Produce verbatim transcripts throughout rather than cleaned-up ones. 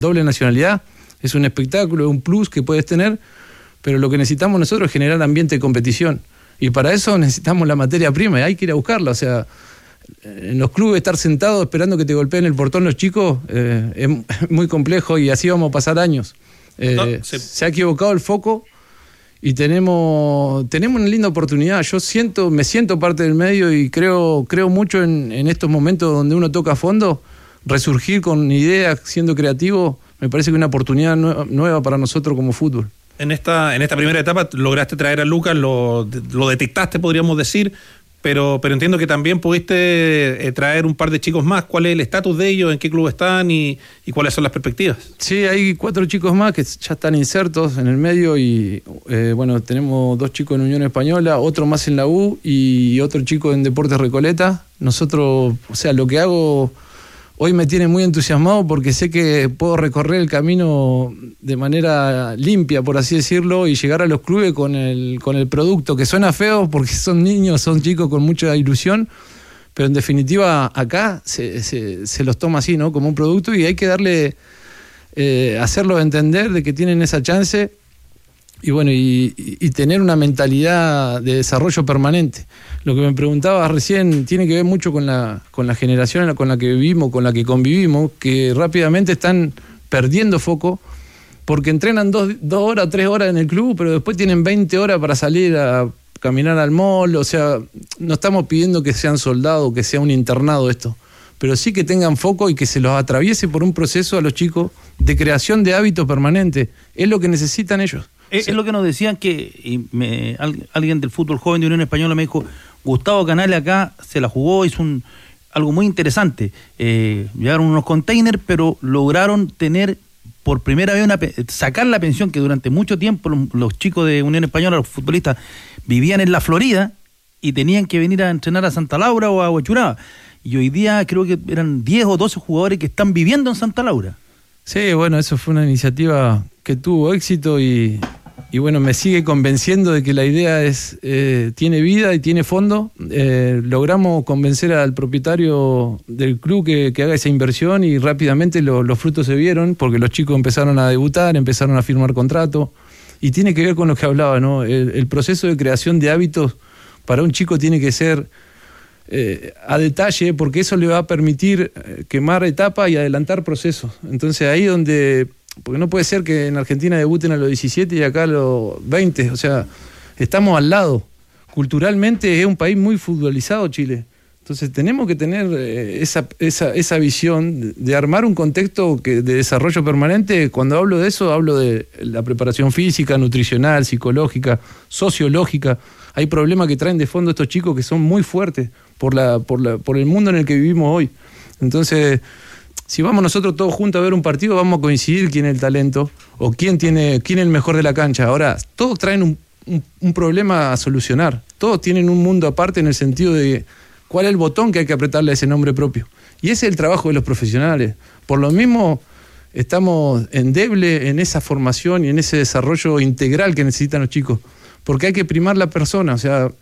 doble nacionalidad es un espectáculo, un plus que puedes tener, pero lo que necesitamos nosotros es generar ambiente de competición. Y para eso necesitamos la materia prima y hay que ir a buscarla. O sea, en los clubes estar sentados esperando que te golpeen el portón los chicos eh, es muy complejo y así vamos a pasar años. Eh, no, se... se ha equivocado el foco y tenemos, tenemos una linda oportunidad. Yo siento, me siento parte del medio y creo, creo mucho en, en estos momentos donde uno toca a fondo, resurgir con ideas, siendo creativo, me parece que es una oportunidad nueva para nosotros como fútbol. En esta, en esta primera etapa lograste traer a Lucas, lo, lo detectaste, podríamos decir, pero, pero entiendo que también pudiste eh, traer un par de chicos más. ¿Cuál es el estatus de ellos? ¿En qué club están? Y, y ¿cuáles son las perspectivas? Sí, hay cuatro chicos más que ya están insertos en el medio y eh, bueno, tenemos dos chicos en Unión Española, otro más en la U y otro chico en Deportes Recoleta. Nosotros, o sea, lo que hago... Hoy me tiene muy entusiasmado porque sé que puedo recorrer el camino de manera limpia, por así decirlo, y llegar a los clubes con el, con el producto, que suena feo porque son niños, son chicos con mucha ilusión, pero en definitiva acá se, se, se los toma así, ¿no? Como un producto y hay que darle, eh, hacerlos entender de que tienen esa chance y bueno, y, y tener una mentalidad de desarrollo permanente. Lo que me preguntabas recién tiene que ver mucho con la, con la generación con la que vivimos, con la que convivimos, que rápidamente están perdiendo foco porque entrenan dos, dos horas, tres horas en el club, pero después tienen veinte horas para salir a caminar al mall. O sea, no estamos pidiendo que sean soldados, que sea un internado esto, pero sí que tengan foco y que se los atraviese por un proceso a los chicos de creación de hábitos permanentes. Es lo que necesitan ellos. Es, sí. es lo que nos decían que y me, alguien del fútbol joven de Unión Española me dijo, Gustavo Canales acá se la jugó, hizo un, algo muy interesante. Eh, llegaron unos containers, pero lograron tener por primera vez una sacar la pensión que durante mucho tiempo los, los chicos de Unión Española, los futbolistas, vivían en la Florida y tenían que venir a entrenar a Santa Laura o a Huachuraba. Y hoy día creo que eran diez o doce jugadores que están viviendo en Santa Laura. Sí, bueno, eso fue una iniciativa que tuvo éxito y... Y bueno, me sigue convenciendo de que la idea es eh, tiene vida y tiene fondo. Eh, logramos convencer al propietario del club que, que haga esa inversión y rápidamente lo, los frutos se vieron porque los chicos empezaron a debutar, empezaron a firmar contrato. Y tiene que ver con lo que hablaba, ¿no? El, el proceso de creación de hábitos para un chico tiene que ser eh, a detalle porque eso le va a permitir quemar etapas y adelantar procesos. Entonces ahí donde... Porque no puede ser que en Argentina debuten a los diecisiete y acá a los veinte. O sea, estamos al lado. Culturalmente es un país muy futbolizado Chile. Entonces tenemos que tener eh, esa, esa, esa visión de, de armar un contexto que, de desarrollo permanente. Cuando hablo de eso, hablo de la preparación física, nutricional, psicológica, sociológica. Hay problemas que traen de fondo estos chicos que son muy fuertes por, la, por, la, por el mundo en el que vivimos hoy. Entonces... Si vamos nosotros todos juntos a ver un partido, vamos a coincidir quién es el talento o quién tiene quién es el mejor de la cancha. Ahora, todos traen un, un, un problema a solucionar. Todos tienen un mundo aparte en el sentido de cuál es el botón que hay que apretarle a ese nombre propio. Y ese es el trabajo de los profesionales. Por lo mismo, estamos endebles en esa formación y en ese desarrollo integral que necesitan los chicos. Porque hay que primar la persona. O sea,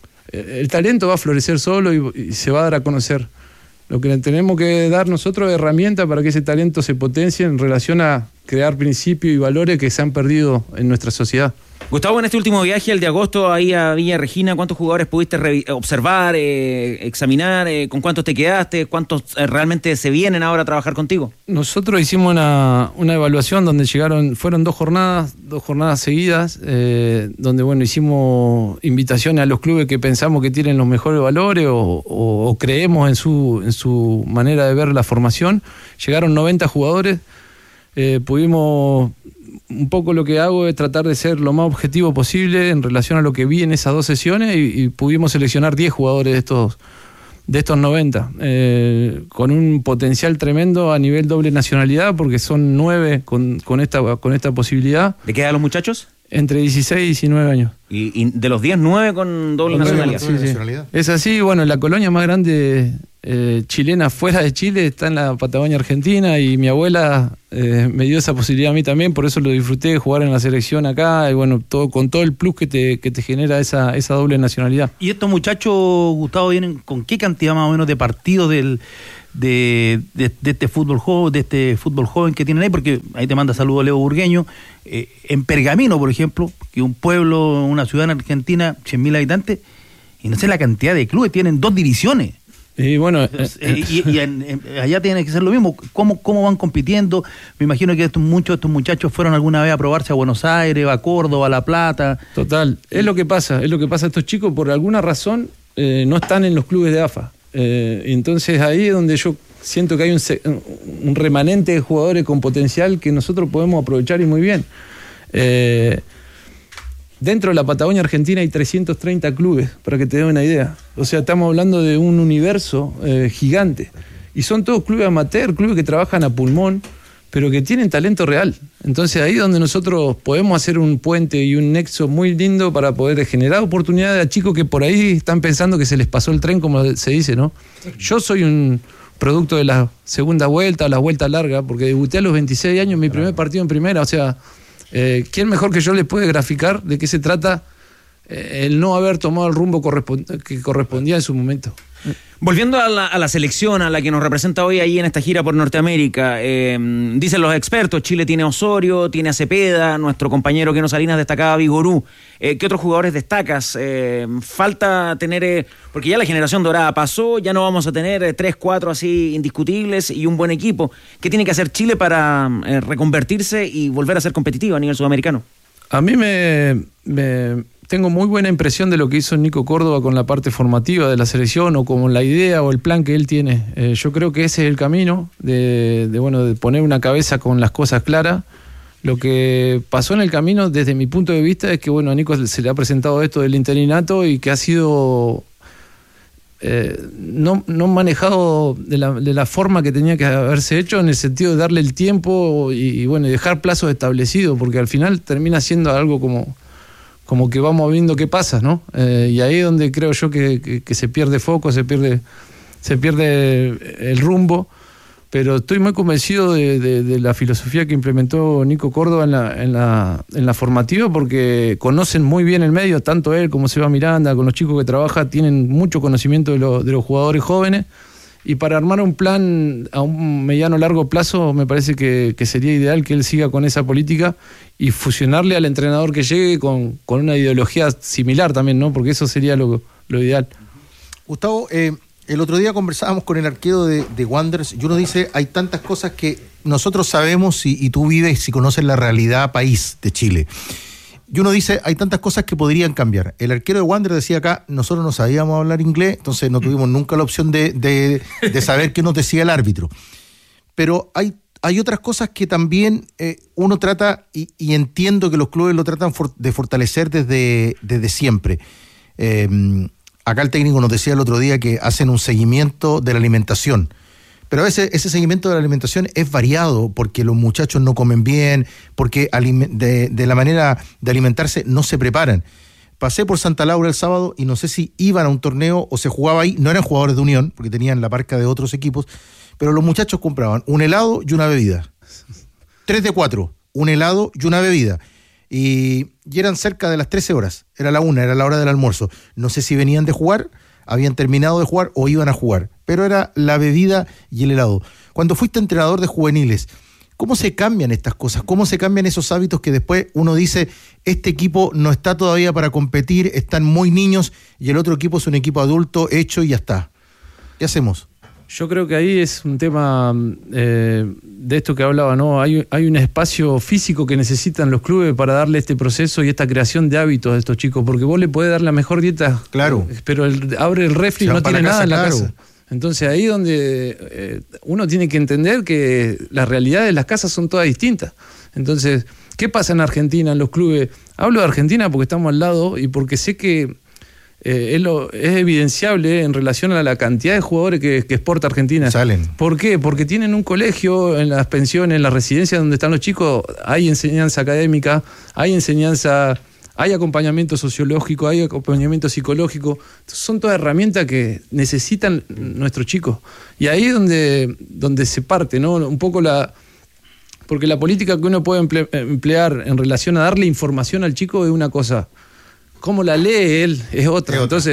el talento va a florecer solo y, y se va a dar a conocer. Lo que tenemos que dar nosotros es herramientas para que ese talento se potencie en relación a crear principios y valores que se han perdido en nuestra sociedad. Gustavo, en este último viaje, el de agosto, ahí a Villa Regina, ¿cuántos jugadores pudiste re- observar, eh, examinar? Eh, ¿Con cuántos te quedaste? ¿Cuántos eh, realmente se vienen ahora a trabajar contigo? Nosotros hicimos una, una evaluación donde llegaron, fueron dos jornadas, dos jornadas seguidas, eh, donde bueno, hicimos invitaciones a los clubes que pensamos que tienen los mejores valores o, o, o creemos en su, en su manera de ver la formación. Llegaron noventa jugadores, eh, pudimos... Un poco lo que hago es tratar de ser lo más objetivo posible en relación a lo que vi en esas dos sesiones y, y pudimos seleccionar diez jugadores de estos, de estos noventa, eh, con un potencial tremendo a nivel doble nacionalidad, porque son nueve con, con, esta, con esta posibilidad. ¿De qué edad los muchachos? Entre dieciséis y diecinueve años. ¿Y, y de los diez, nueve con doble con nacionalidad? Sí, sí. nacionalidad? Es así, bueno, la colonia más grande eh, chilena fuera de Chile está en la Patagonia Argentina y mi abuela eh, me dio esa posibilidad a mí también, por eso lo disfruté de jugar en la selección acá y bueno, todo con todo el plus que te, que te genera esa, esa doble nacionalidad. ¿Y estos muchachos, Gustavo, vienen con qué cantidad más o menos de partidos del... de, de, de este fútbol joven, de este fútbol joven que tienen ahí, porque ahí te manda saludos Leo Burgueño. Eh, en Pergamino, por ejemplo, que un pueblo, una ciudad en Argentina, cien mil habitantes, y no sé la cantidad de clubes, tienen dos divisiones. Y bueno, Entonces, eh, y, y en, en, allá tiene que ser lo mismo. ¿Cómo, cómo van compitiendo? Me imagino que estos, muchos de estos muchachos fueron alguna vez a probarse a Buenos Aires, a Córdoba, a La Plata. Total, es lo que pasa, es lo que pasa. Estos chicos por alguna razón eh, no están en los clubes de A F A. Eh, entonces ahí es donde yo siento que hay un, un remanente de jugadores con potencial que nosotros podemos aprovechar y muy bien. Eh, Dentro de la Patagonia Argentina hay trescientos treinta clubes, para que te den una idea. O sea, estamos hablando de un universo eh, gigante. Y son todos clubes amateur, clubes que trabajan a pulmón, pero que tienen talento real. Entonces ahí es donde nosotros podemos hacer un puente y un nexo muy lindo para poder generar oportunidades a chicos que por ahí están pensando que se les pasó el tren, como se dice, ¿no? Yo soy un producto de la segunda vuelta, la vuelta larga, porque debuté a los veintiséis años, mi primer partido en primera, o sea... Eh, ¿Quién mejor que yo les puede graficar de qué se trata eh, el no haber tomado el rumbo correspond- que correspondía en su momento? Volviendo a la, a la selección, a la que nos representa hoy ahí en esta gira por Norteamérica, eh, dicen los expertos, Chile tiene a Osorio, tiene a Cepeda, nuestro compañero Keno Salinas destacaba a Vigorú. Eh, ¿Qué otros jugadores destacas? Eh, falta tener, eh, porque ya la generación dorada pasó, ya no vamos a tener eh, tres, cuatro así indiscutibles y un buen equipo. ¿Qué tiene que hacer Chile para eh, reconvertirse y volver a ser competitivo a nivel sudamericano? A mí me, me tengo muy buena impresión de lo que hizo Nico Córdoba con la parte formativa de la selección o con la idea o el plan que él tiene. Eh, yo creo que ese es el camino de, de, bueno, de poner una cabeza con las cosas claras. Lo que pasó en el camino, desde mi punto de vista, es que bueno, a Nico se le ha presentado esto del interinato y que ha sido eh, no, no manejado de la, de la forma que tenía que haberse hecho, en el sentido de darle el tiempo y, y bueno, y dejar plazos establecidos, porque al final termina siendo algo como, como que vamos viendo qué pasa, ¿no? Eh, y ahí es donde creo yo que, que, que se pierde foco, se pierde, se pierde el rumbo. Pero estoy muy convencido de, de, de la filosofía que implementó Nico Córdoba en la, en, la, en la formativa, porque conocen muy bien el medio, tanto él como Seba Miranda, con los chicos que trabaja, tienen mucho conocimiento de, lo, de los jugadores jóvenes, y para armar un plan a un mediano largo plazo me parece que, que sería ideal que él siga con esa política y fusionarle al entrenador que llegue con, con una ideología similar también, ¿no? Porque eso sería lo, lo ideal. Gustavo, eh... el otro día conversábamos con el arquero de, de Wanderers y uno dice, hay tantas cosas que nosotros sabemos y, y tú vives y conoces la realidad país de Chile. Y uno dice, hay tantas cosas que podrían cambiar. El arquero de Wanderers decía acá, nosotros no sabíamos hablar inglés, entonces no tuvimos nunca la opción de, de, de saber qué nos decía el árbitro. Pero hay, hay otras cosas que también eh, uno trata, y, y entiendo que los clubes lo tratan for, de fortalecer desde, desde siempre. Eh, Acá el técnico nos decía el otro día que hacen un seguimiento de la alimentación, pero a veces ese seguimiento de la alimentación es variado porque los muchachos no comen bien, porque de, de la manera de alimentarse no se preparan. Pasé por Santa Laura el sábado y no sé si iban a un torneo o se jugaba ahí, no eran jugadores de Unión porque tenían la parca de otros equipos, pero los muchachos compraban un helado y una bebida. Tres de cuatro, un helado y una bebida. Y, y eran cerca de las trece horas, era la una, era la hora del almuerzo. No sé si venían de jugar, habían terminado de jugar o iban a jugar, pero era la bebida y el helado. Cuando fuiste entrenador de juveniles, ¿cómo se cambian estas cosas? ¿Cómo se cambian esos hábitos que después uno dice, este equipo no está todavía para competir, están muy niños, y el otro equipo es un equipo adulto, hecho y ya está? ¿Qué hacemos? Yo creo que ahí es un tema eh, de esto que hablaba, ¿no? Hay, hay un espacio físico que necesitan los clubes para darle este proceso y esta creación de hábitos a estos chicos, porque vos le podés dar la mejor dieta, claro, pero el, abre el refri y no tiene nada en la casa. Entonces ahí donde eh, uno tiene que entender que las realidades de las casas son todas distintas. Entonces, ¿qué pasa en Argentina, en los clubes? Hablo de Argentina porque estamos al lado y porque sé que Eh, es, lo, es evidenciable en relación a la cantidad de jugadores que, que exporta Argentina. Salen. ¿Por qué? Porque tienen un colegio, en las pensiones, en las residencias donde están los chicos, hay enseñanza académica, hay enseñanza, hay acompañamiento sociológico, hay acompañamiento psicológico. Son todas herramientas que necesitan nuestros chicos. Y ahí es donde, donde se parte, ¿no? Un poco la... Porque la política que uno puede emple, emplear en relación a darle información al chico es una cosa. Cómo la lee él es otra. Es otra. Entonces,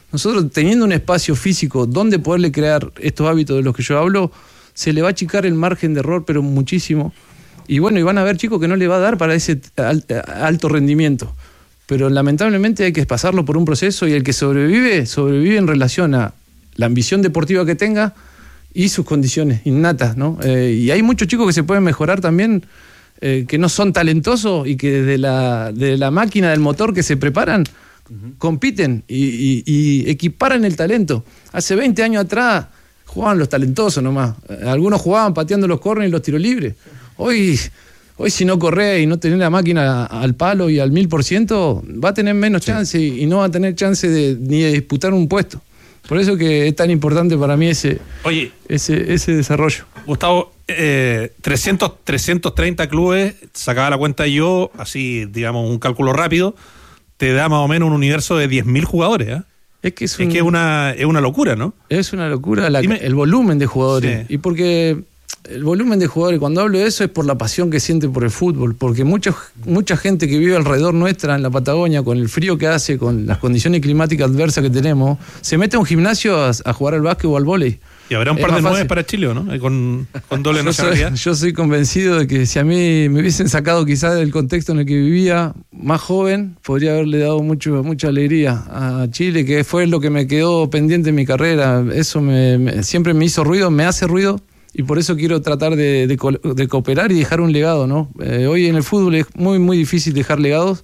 Nosotros teniendo un espacio físico donde poderle crear estos hábitos de los que yo hablo, se le va a achicar el margen de error, pero muchísimo. Y bueno, y van a haber chicos que no le va a dar para ese alto rendimiento. Pero lamentablemente hay que pasarlo por un proceso y el que sobrevive, sobrevive en relación a la ambición deportiva que tenga y sus condiciones innatas, ¿no? Eh, y hay muchos chicos que se pueden mejorar también, eh, que no son talentosos y que desde la, de la máquina del motor que se preparan, uh-huh. compiten y, y, y equiparan el talento. Hace veinte años atrás jugaban los talentosos nomás. Algunos jugaban pateando los córneres y los tiros libres. Hoy, hoy si no corre y no tenés la máquina al palo y al mil por ciento, va a tener menos sí. chance y, y no va a tener chance de, ni de disputar un puesto. Por eso que es tan importante para mí ese, Oye, ese, ese desarrollo. Gustavo, eh, trescientos, trescientos treinta clubes, sacaba la cuenta yo, así, digamos, un cálculo rápido, te da más o menos un universo de diez mil jugadores, ¿eh? Es que es, un, es, que es, una, es una locura, ¿no? Es una locura la, el volumen de jugadores. Sí. Y porque el volumen de jugadores, cuando hablo de eso, es por la pasión que sienten por el fútbol. Porque mucha, mucha gente que vive alrededor nuestra en la Patagonia, con el frío que hace, con las condiciones climáticas adversas que tenemos, se mete a un gimnasio a, a jugar al básquet o al vóley. Y habrá un par de nueve para Chile, ¿no? Con, con doble nacionalidad. Yo soy convencido de que si a mí me hubiesen sacado quizás del contexto en el que vivía, más joven, podría haberle dado mucho, mucha alegría a Chile, que fue lo que me quedó pendiente en mi carrera. Eso me, me, siempre me hizo ruido, me hace ruido, y por eso quiero tratar de, de, co de cooperar y dejar un legado, ¿no? Eh, hoy en el fútbol es muy, muy difícil dejar legados,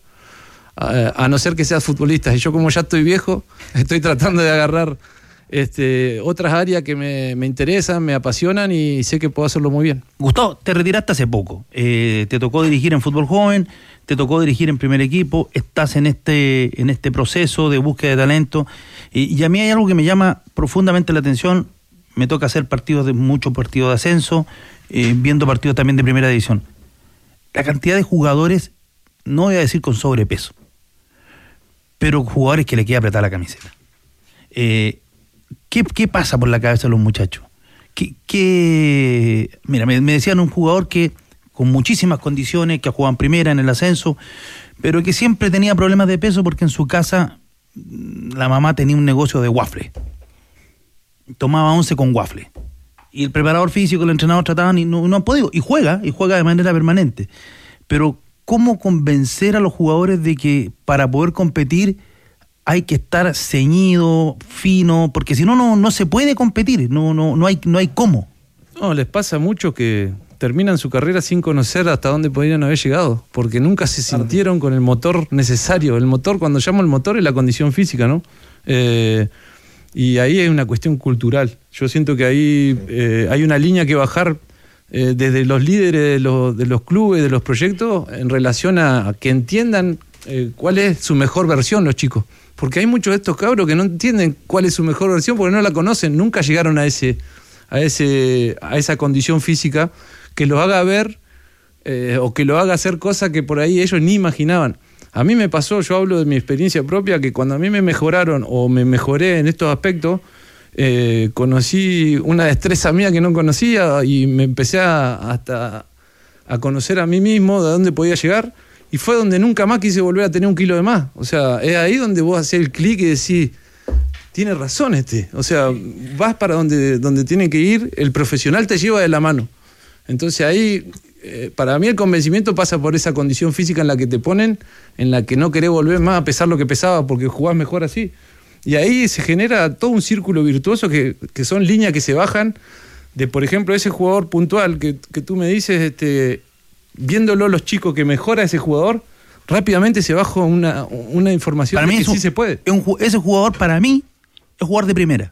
a, a no ser que seas futbolista. Y yo, como ya estoy viejo, estoy tratando de agarrar Este, otras áreas que me, me interesan, me apasionan y sé que puedo hacerlo muy bien. Gustavo, te retiraste hace poco, eh, te tocó dirigir en fútbol joven, te tocó dirigir en primer equipo, estás en este, en este proceso de búsqueda de talento, y, y a mí hay algo que me llama profundamente la atención. Me toca hacer partidos de muchos partidos de ascenso, eh, viendo partidos también de primera división. La cantidad de jugadores, no voy a decir con sobrepeso, pero jugadores que le queda apretar la camiseta. Eh, ¿Qué, ¿Qué pasa por la cabeza de los muchachos? ¿Qué, qué... Mira, me, me decían un jugador que con muchísimas condiciones, que ha jugado en primera, en el ascenso, pero que siempre tenía problemas de peso porque en su casa la mamá tenía un negocio de waffles. Tomaba once con waffles. Y el preparador físico, el entrenador trataban y no, no han podido. Y juega, y juega de manera permanente. Pero ¿cómo convencer a los jugadores de que para poder competir hay que estar ceñido, fino, porque si no, no, no se puede competir, no, no, no hay, no hay cómo? No, les pasa mucho que terminan su carrera sin conocer hasta dónde podrían haber llegado, porque nunca se sintieron con el motor necesario. El motor, cuando llamo el motor, es la condición física, ¿no? Eh, y ahí hay una cuestión cultural. Yo siento que ahí eh, hay una línea que bajar eh, desde los líderes de los, de los clubes, de los proyectos, en relación a, a que entiendan eh, cuál es su mejor versión los chicos. Porque hay muchos de estos cabros que no entienden cuál es su mejor versión porque no la conocen, nunca llegaron a ese, a ese, a esa condición física que los haga ver eh, o que los haga hacer cosas que por ahí ellos ni imaginaban. A mí me pasó, yo hablo de mi experiencia propia, que cuando a mí me mejoraron o me mejoré en estos aspectos, eh, conocí una destreza mía que no conocía y me empecé a, hasta a conocer a mí mismo, de dónde podía llegar. Y fue donde nunca más quise volver a tener un kilo de más. O sea, es ahí donde vos haces el clic y decís, tiene razón este. O sea, vas para donde, donde tiene que ir, el profesional te lleva de la mano. Entonces ahí, eh, para mí el convencimiento pasa por esa condición física en la que te ponen, en la que no querés volver más a pesar lo que pesaba porque jugás mejor así. Y ahí se genera todo un círculo virtuoso que, que son líneas que se bajan de, por ejemplo, ese jugador puntual que, que tú me dices, este... viéndolo los chicos que mejora ese jugador, rápidamente se baja una, una información para de mí que es un, sí se puede. Es un, ese jugador para mí es jugador de primera.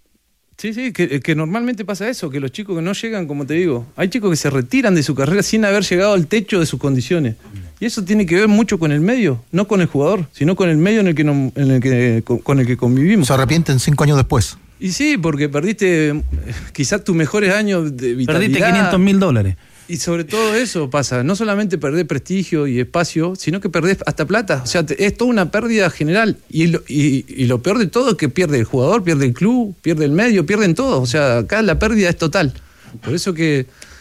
Sí, sí, que, que normalmente pasa eso, que los chicos que no llegan, como te digo, hay chicos que se retiran de su carrera sin haber llegado al techo de sus condiciones. Y eso tiene que ver mucho con el medio, no con el jugador, sino con el medio en el que, no, en el que con, con el que convivimos. Se arrepienten cinco años después. Y sí, porque perdiste quizás tus mejores años de vitalidad. Perdiste quinientos mil dólares. Y sobre todo eso pasa, no solamente perdés prestigio y espacio, sino que perdés hasta plata. O sea, te, es toda una pérdida general. Y lo, y, y lo peor de todo es que pierde el jugador, pierde el club, pierde el medio, pierden todo. O sea, acá la pérdida es total. Por eso que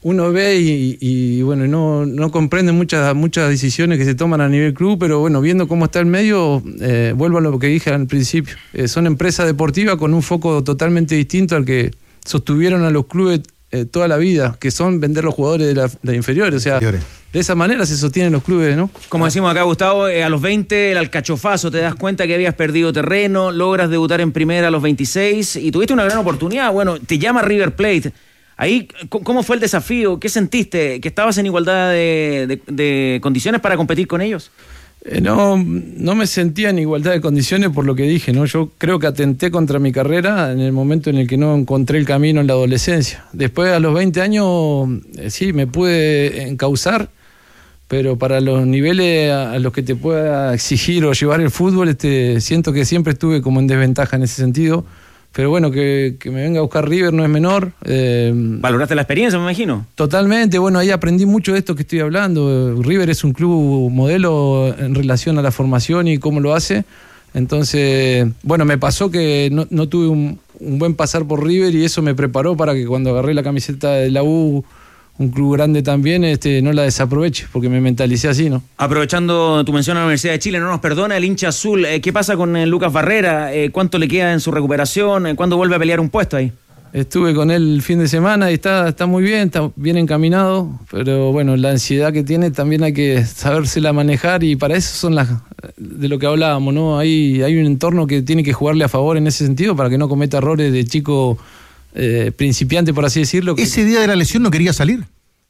uno ve y, y bueno, no, no comprende muchas, muchas decisiones que se toman a nivel club, pero bueno, viendo cómo está el medio, eh, vuelvo a lo que dije al principio. Eh, son empresas deportivas con un foco totalmente distinto al que sostuvieron a los clubes eh, toda la vida, que son vender los jugadores de la, de inferiores. O sea, inferiores. De esa manera se sostienen los clubes, ¿no? Como decimos acá, Gustavo, eh, a los veinte el alcachofazo, te das cuenta que habías perdido terreno, logras debutar en primera a los veintiséis y tuviste una gran oportunidad. Bueno, te llama River Plate. Ahí, ¿cómo fue el desafío? ¿Qué sentiste? ¿Que estabas en igualdad de, de, de condiciones para competir con ellos? Eh, no, no me sentía en igualdad de condiciones por lo que dije, ¿no? Yo creo que atenté contra mi carrera en el momento en el que no encontré el camino en la adolescencia. Después, a los veinte años, eh, sí, me pude encauzar, pero para los niveles a, a los que te pueda exigir o llevar el fútbol, este, siento que siempre estuve como en desventaja en ese sentido. Pero bueno, que, que me venga a buscar River no es menor. Eh, ¿Valoraste la experiencia, me imagino? Totalmente, bueno, ahí aprendí mucho de esto que estoy hablando. River es un club modelo en relación a la formación y cómo lo hace. Entonces, bueno, me pasó que no, no tuve un, un buen pasar por River y eso me preparó para que cuando agarré la camiseta de la U, un club grande también, este, no la desaproveche, porque me mentalicé así, ¿no? Aprovechando tu mención a la Universidad de Chile, no nos perdona el hincha azul. Eh, ¿Qué pasa con eh, Lucas Barrera? Eh, ¿Cuánto le queda en su recuperación? Eh, ¿Cuándo vuelve a pelear un puesto ahí? Estuve con él el fin de semana y está, está muy bien, está bien encaminado, pero bueno, la ansiedad que tiene también hay que sabérsela manejar y para eso son las de lo que hablábamos, ¿no? Hay, hay un entorno que tiene que jugarle a favor en ese sentido para que no cometa errores de chico eh, principiante, por así decirlo. ¿Ese día de la lesión no quería salir?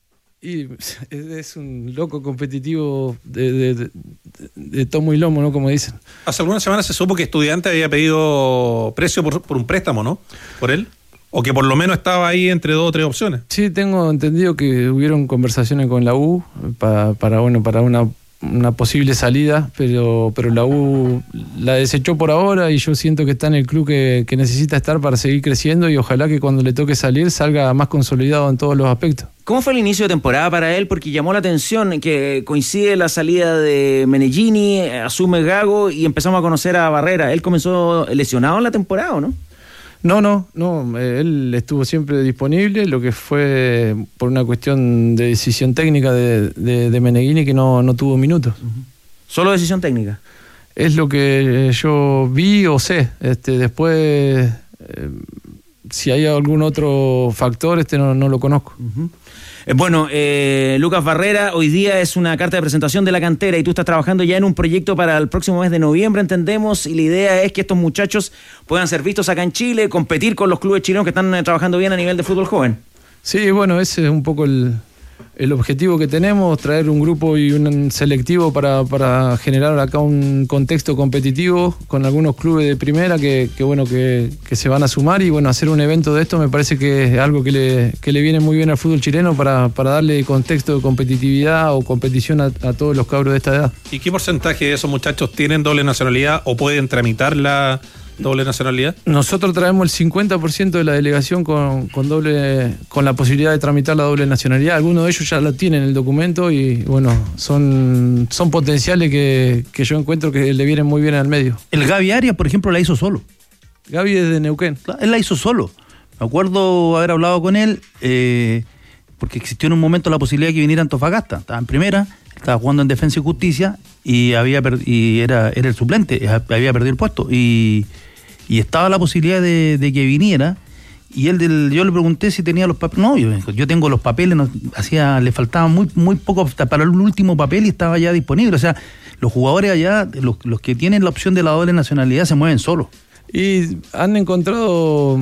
Y es un loco competitivo de, de, de, de tomo y lomo, ¿no? Como dicen. Hace algunas semanas se supo que Estudiante había pedido precio por, por un préstamo, ¿no? Por él. O que por lo menos estaba ahí entre dos o tres opciones. Sí, tengo entendido que hubieron conversaciones con la U para, para bueno, para una, una posible salida, pero, pero la U la desechó por ahora y yo siento que está en el club que, que necesita estar para seguir creciendo y ojalá que cuando le toque salir salga más consolidado en todos los aspectos. ¿Cómo fue el inicio de temporada para él? Porque llamó la atención que coincide la salida de Menegini, asume Gago y empezamos a conocer a Barrera. ¿Él comenzó lesionado en la temporada o no? No, no, no, él estuvo siempre disponible, lo que fue por una cuestión de decisión técnica de, de, de Menegini que no, no tuvo minutos. Uh-huh. ¿Solo decisión técnica? Es lo que yo vi o sé. Este, después, eh, si hay algún otro factor, este no, no lo conozco. Uh-huh. Eh, bueno, eh, Lucas Barrera, hoy día es una carta de presentación de la cantera y tú estás trabajando ya en un proyecto para el próximo mes de noviembre, entendemos, y la idea es que estos muchachos puedan ser vistos acá en Chile, competir con los clubes chilenos que están eh, trabajando bien a nivel de fútbol joven. Sí, bueno, ese es un poco el, el objetivo que tenemos, traer un grupo y un selectivo para, para generar acá un contexto competitivo con algunos clubes de primera que, que bueno que, que se van a sumar y bueno, hacer un evento de esto me parece que es algo que le, que le viene muy bien al fútbol chileno para, para darle contexto de competitividad o competición a, a todos los cabros de esta edad. ¿Y qué porcentaje de esos muchachos tienen doble nacionalidad o pueden tramitar la doble nacionalidad? Nosotros traemos el cincuenta por ciento de la delegación con, con doble con la posibilidad de tramitar la doble nacionalidad. Algunos de ellos ya la tienen en el documento y bueno, son, son potenciales que, que yo encuentro que le vienen muy bien al medio. El Gaby Arias, por ejemplo, la hizo solo. Gaby es de Neuquén. Él la hizo solo. Me acuerdo haber hablado con él eh, porque existió en un momento la posibilidad de que viniera a Antofagasta. Estaba en primera, estaba jugando en Defensa y Justicia y había per- y era, era el suplente, había perdido el puesto y Y estaba la posibilidad de, de que viniera, y él del, yo le pregunté si tenía los papeles. No, yo, yo tengo los papeles, no, hacía, le faltaban muy, muy poco para el último papel y estaba ya disponible. O sea, los jugadores allá, los, los que tienen la opción de la doble nacionalidad, se mueven solos. Y han encontrado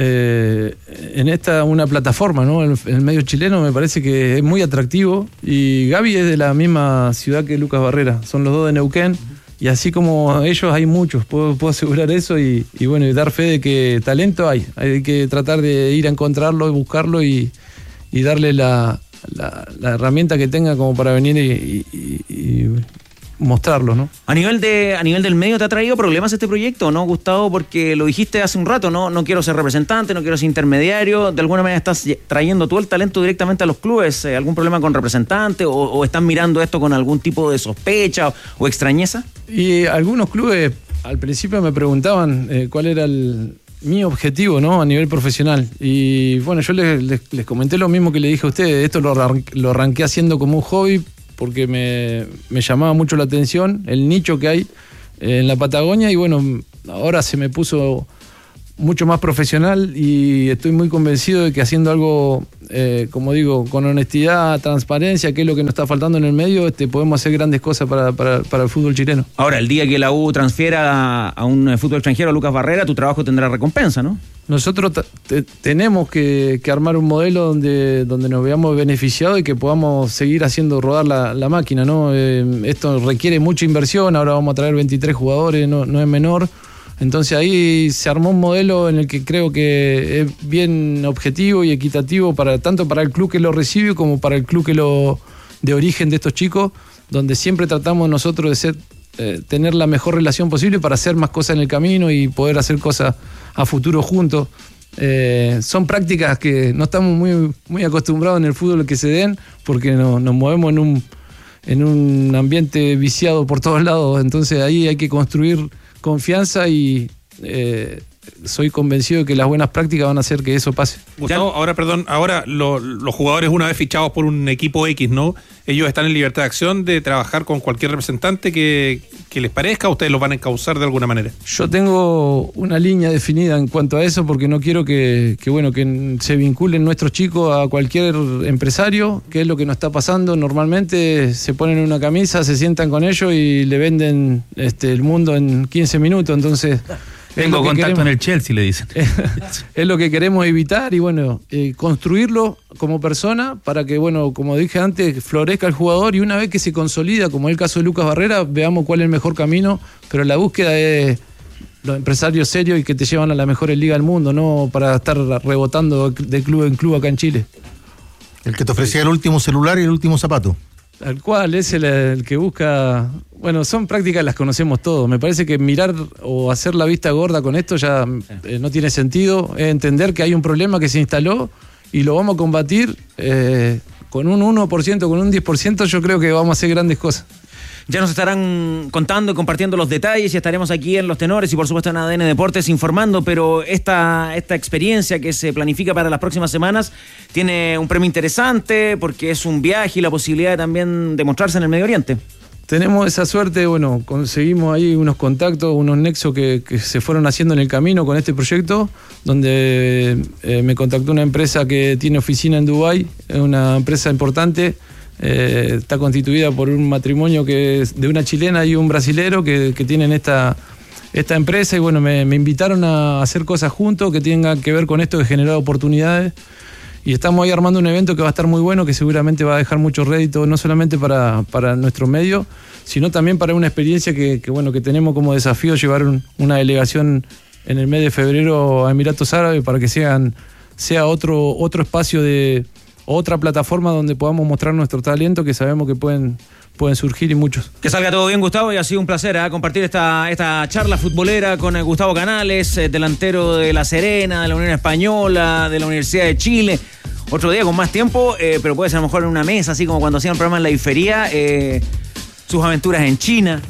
eh, en esta una plataforma, ¿no? El, el medio chileno me parece que es muy atractivo, y Gaby es de la misma ciudad que Lucas Barrera, son los dos de Neuquén. Y así como ellos hay muchos, puedo, puedo asegurar eso y, y bueno, y dar fe de que talento hay. Hay que tratar de ir a encontrarlo y buscarlo y, y darle la, la, la herramienta que tenga como para venir y, y, y mostrarlo, ¿no? A nivel de a nivel del medio, ¿te ha traído problemas este proyecto, no, Gustavo? Porque lo dijiste hace un rato, no no quiero ser representante, no quiero ser intermediario. De alguna manera estás trayendo todo el talento directamente a los clubes. ¿Algún problema con representante o, o están mirando esto con algún tipo de sospecha o, o extrañeza? Y algunos clubes al principio me preguntaban eh, cuál era el, mi objetivo, ¿no? A nivel profesional. Y bueno, yo les, les, les comenté lo mismo que le dije a ustedes. Esto lo, arran- lo arranqué haciendo como un hobby porque me, me llamaba mucho la atención el nicho que hay en la Patagonia y bueno, ahora se me puso mucho más profesional y estoy muy convencido de que haciendo algo, eh, como digo, con honestidad, transparencia, que es lo que nos está faltando en el medio, este, podemos hacer grandes cosas para, para, para el fútbol chileno. Ahora, el día que la U transfiera a, a un fútbol extranjero a Lucas Barrera, tu trabajo tendrá recompensa, ¿no? Nosotros t- t- tenemos que, que armar un modelo donde, donde nos veamos beneficiados y que podamos seguir haciendo rodar la, la máquina, ¿no? Eh, esto requiere mucha inversión, ahora vamos a traer veintitrés jugadores, no, no es menor. Entonces ahí se armó un modelo en el que creo que es bien objetivo y equitativo para tanto para el club que lo recibe como para el club que lo de origen de estos chicos, donde siempre tratamos nosotros de ser eh, tener la mejor relación posible para hacer más cosas en el camino y poder hacer cosas a futuro juntos. Eh, son prácticas que no estamos muy, muy acostumbrados en el fútbol que se den porque no, nos movemos en un, en un ambiente viciado por todos lados, entonces ahí hay que construir confianza y eh, soy convencido de que las buenas prácticas van a hacer que eso pase. Gustavo, ahora, perdón, ahora lo, los jugadores una vez fichados por un equipo X, ¿no? Ellos están en libertad de acción de trabajar con cualquier representante que, que les parezca, ustedes los van a encauzar de alguna manera. Yo tengo una línea definida en cuanto a eso porque no quiero que, que, bueno, que se vinculen nuestros chicos a cualquier empresario, que es lo que nos está pasando. Normalmente se ponen una camisa, se sientan con ellos y le venden este, el mundo en quince minutos, entonces... Tengo contacto queremos, en el Chelsea, le dicen. Es lo que queremos evitar y bueno, eh, construirlo como persona para que, bueno, como dije antes, florezca el jugador y una vez que se consolida, como es el caso de Lucas Barrera, veamos cuál es el mejor camino, pero la búsqueda es los empresarios serios y que te llevan a la mejor liga del mundo, no para estar rebotando de club en club acá en Chile. El que te ofrecía el último celular y el último zapato. Tal cual, es el, el que busca... Bueno, son prácticas, las conocemos todos. Me parece que mirar o hacer la vista gorda con esto ya eh, no tiene sentido. Es entender que hay un problema que se instaló y lo vamos a combatir eh, con un uno por ciento, con un diez por ciento. Yo creo que vamos a hacer grandes cosas. Ya nos estarán contando y compartiendo los detalles y estaremos aquí en Los Tenores y por supuesto en A D N Deportes informando, pero esta, esta experiencia que se planifica para las próximas semanas tiene un premio interesante porque es un viaje y la posibilidad de también de mostrarse en el Medio Oriente. Tenemos esa suerte, bueno, conseguimos ahí unos contactos, unos nexos que, que se fueron haciendo en el camino con este proyecto, donde eh, me contactó una empresa que tiene oficina en Dubái, es una empresa importante. Eh, está constituida por un matrimonio que es de una chilena y un brasilero que, que tienen esta, esta empresa y bueno, me, me invitaron a hacer cosas juntos que tengan que ver con esto de generar oportunidades y estamos ahí armando un evento que va a estar muy bueno, que seguramente va a dejar mucho rédito no solamente para, para nuestro medio, sino también para una experiencia que, que, bueno, que tenemos como desafío llevar un, una delegación en el mes de febrero a Emiratos Árabes para que sean, sea otro, otro espacio de otra plataforma donde podamos mostrar nuestro talento que sabemos que pueden, pueden surgir y muchos. Que salga todo bien, Gustavo, y ha sido un placer ¿eh? compartir esta, esta charla futbolera con eh, Gustavo Canales, eh, delantero de La Serena, de la Unión Española, de la Universidad de Chile. Otro día con más tiempo, eh, pero puede ser a lo mejor en una mesa, así como cuando hacían el programa en la Ifería, eh, sus aventuras en China.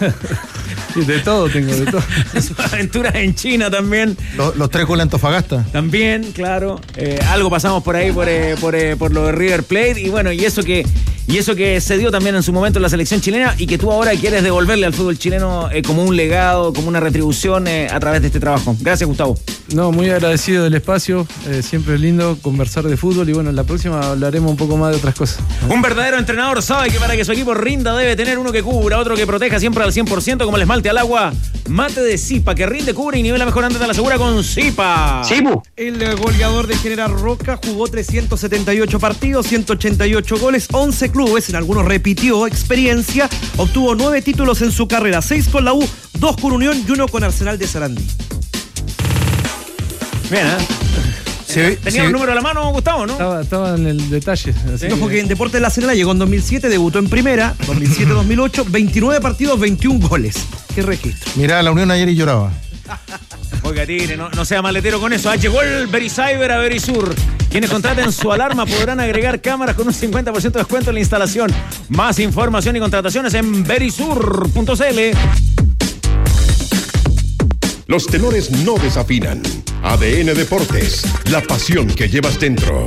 De todo tengo, de todo. Sus aventuras en China también. Los, los tres con la Antofagasta. También, claro. Eh, algo pasamos por ahí, por, eh, por, eh, por lo de River Plate. Y bueno, y eso que y eso que se dio también en su momento en la selección chilena y que tú ahora quieres devolverle al fútbol chileno eh, como un legado, como una retribución eh, a través de este trabajo. Gracias, Gustavo. No, muy agradecido del espacio. Eh, siempre es lindo conversar de fútbol y bueno, en la próxima hablaremos un poco más de otras cosas. Un verdadero entrenador sabe que para que su equipo rinda debe tener uno que cubra, otro que proteja siempre al cien por ciento como el esmalte al agua. Mate de Zipa, que rinde, cubre y nivela mejorante de la segura con Zipa. Zipu. El goleador de General Roca jugó trescientos setenta y ocho partidos, ciento ochenta y ocho goles, once clubes, en algunos repitió experiencia, obtuvo nueve títulos en su carrera, seis con la U, dos con Unión y uno con Arsenal de Sarandí. Bien, ¿eh? Sí, Tenía sí. un número a la mano, Gustavo, ¿no? Estaba, estaba en el detalle. Así Ojo que en Deportes de La Serena llegó en dos mil siete, debutó en primera, dos mil siete dos mil ocho, veintinueve partidos, veintiún goles. ¿Qué registro? Mirá, la Unión ayer y lloraba. Oiga, Tigre, no, no sea maletero con eso. Ah, llegó el Vericyber a Verisur. Quienes contraten su alarma podrán agregar cámaras con un cincuenta por ciento de descuento en la instalación. Más información y contrataciones en verisur punto c l. Los tenores no desafinan. A D N Deportes, la pasión que llevas dentro.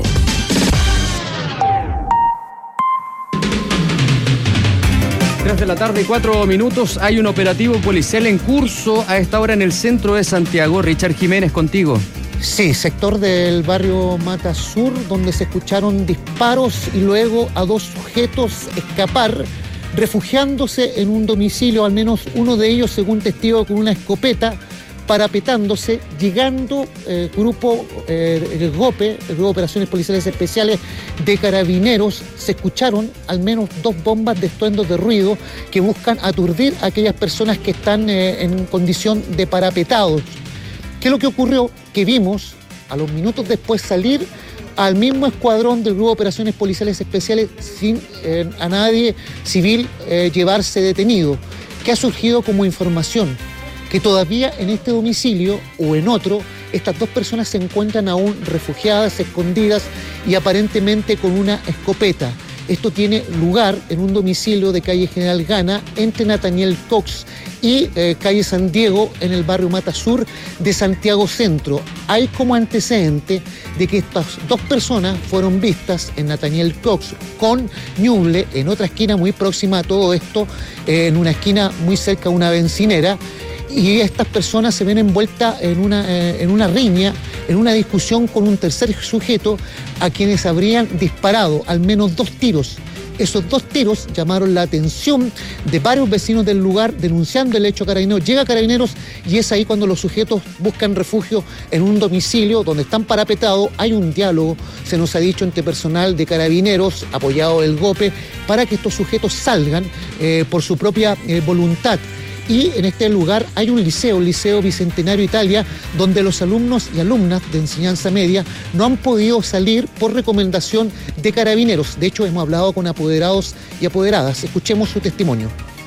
Tres de la tarde, cuatro minutos. Hay un operativo policial en curso a esta hora en el centro de Santiago. Richard Jiménez, contigo. Sí, sector del barrio Mata Sur, donde se escucharon disparos y luego a dos sujetos escapar, refugiándose en un domicilio, al menos uno de ellos, según testigo, con una escopeta, parapetándose, llegando eh, grupo, eh, el GOPE, el Grupo de Operaciones Policiales Especiales de Carabineros. Se escucharon al menos dos bombas de estruendos de ruido que buscan aturdir a aquellas personas que están eh, en condición de parapetados. ¿Qué es lo que ocurrió? Que vimos a los minutos después salir al mismo escuadrón del Grupo de Operaciones Policiales Especiales sin eh, a nadie civil eh, llevarse detenido. ¿Qué ha surgido como información? Que todavía en este domicilio o en otro, estas dos personas se encuentran aún refugiadas, escondidas y aparentemente con una escopeta. Esto tiene lugar en un domicilio de calle General Gana, entre Nathaniel Cox y eh, calle San Diego, en el barrio Mata Sur de Santiago Centro. Hay como antecedente de que estas dos personas fueron vistas en Nathaniel Cox con Ñuble, en otra esquina muy próxima a todo esto, eh, en una esquina muy cerca de una bencinera. Y estas personas se ven envueltas en una, eh, en una riña, en una discusión con un tercer sujeto a quienes habrían disparado al menos dos tiros. Esos dos tiros llamaron la atención de varios vecinos del lugar, denunciando el hecho a Carabineros. Llega Carabineros y es ahí cuando los sujetos buscan refugio en un domicilio donde están parapetados. Hay un diálogo, se nos ha dicho, entre personal de Carabineros, apoyado del GOPE, para que estos sujetos salgan eh, por su propia eh, voluntad. Y en este lugar hay un liceo, el Liceo Bicentenario Italia, donde los alumnos y alumnas de enseñanza media no han podido salir por recomendación de Carabineros. De hecho, hemos hablado con apoderados y apoderadas. Escuchemos su testimonio.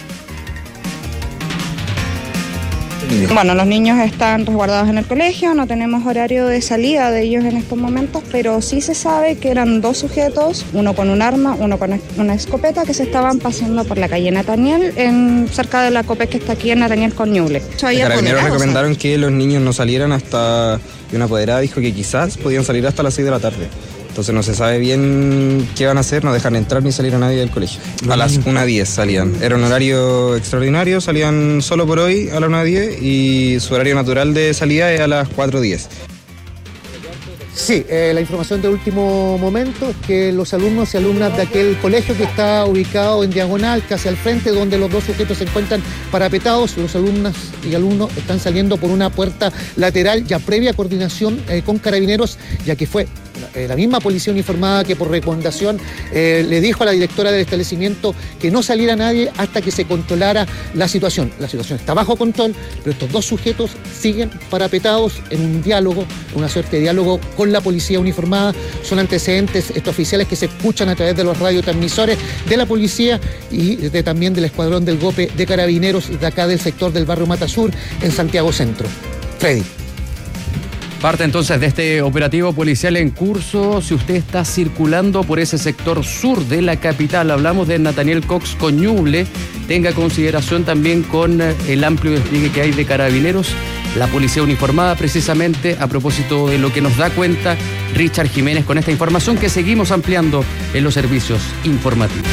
Bueno, los niños están resguardados en el colegio, no tenemos horario de salida de ellos en estos momentos, pero sí se sabe que eran dos sujetos, uno con un arma, uno con una escopeta, que se estaban paseando por la calle Nathaniel, en, cerca de la COPE que está aquí en Nathaniel con Ñuble. Los Carabineros recomendaron que los niños no salieran hasta, y una apoderada dijo que quizás podían salir hasta las seis de la tarde. Entonces no se sabe bien qué van a hacer, no dejan entrar ni salir a nadie del colegio. A las una diez salían. Era un horario extraordinario, salían solo por hoy a las una diez y su horario natural de salida es a las cuatro diez. Sí, eh, la información de último momento es que los alumnos y alumnas de aquel colegio que está ubicado en diagonal, casi al frente, donde los dos sujetos se encuentran parapetados, los alumnas y alumnos están saliendo por una puerta lateral ya previa coordinación eh, con Carabineros, ya que fue eh, la misma policía uniformada que por recomendación eh, le dijo a la directora del establecimiento que no saliera nadie hasta que se controlara la situación. La situación está bajo control, pero estos dos sujetos siguen parapetados en un diálogo, una suerte de diálogo con la policía uniformada. Son antecedentes estos oficiales que se escuchan a través de los radiotransmisores de la policía y de, también del escuadrón del GOPE de Carabineros de acá del sector del barrio Mata Sur en Santiago Centro. Freddy. Parte entonces de este operativo policial en curso. Si usted está circulando por ese sector sur de la capital, hablamos de Nathaniel Cox con Ñuble, tenga consideración también con el amplio despliegue que hay de Carabineros, la policía uniformada, precisamente a propósito de lo que nos da cuenta Richard Jiménez con esta información que seguimos ampliando en los servicios informativos.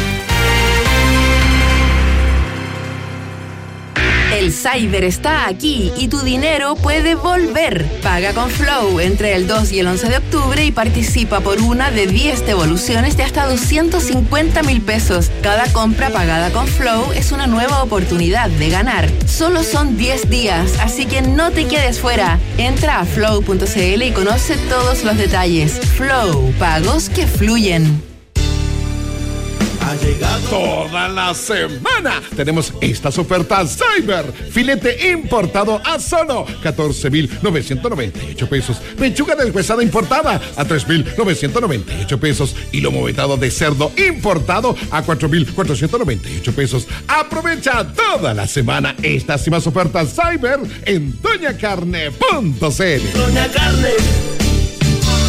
El Cyber está aquí y tu dinero puede volver. Paga con Flow entre el dos y el once de octubre y participa por una de diez devoluciones de hasta doscientos cincuenta mil pesos. Cada compra pagada con Flow es una nueva oportunidad de ganar. Solo son diez días, así que no te quedes fuera. Entra a flow punto c l y conoce todos los detalles. Flow, pagos que fluyen. Ha llegado toda la semana. Tenemos estas ofertas Cyber. Filete importado a solo catorce mil novecientos noventa y ocho pesos. Pechuga deshuesada importada a tres mil novecientos noventa y ocho pesos. Y lomo vetado de cerdo importado a cuatro mil cuatrocientos noventa y ocho pesos. Aprovecha toda la semana estas y más ofertas Cyber en doña carne punto c l. Doña Carne.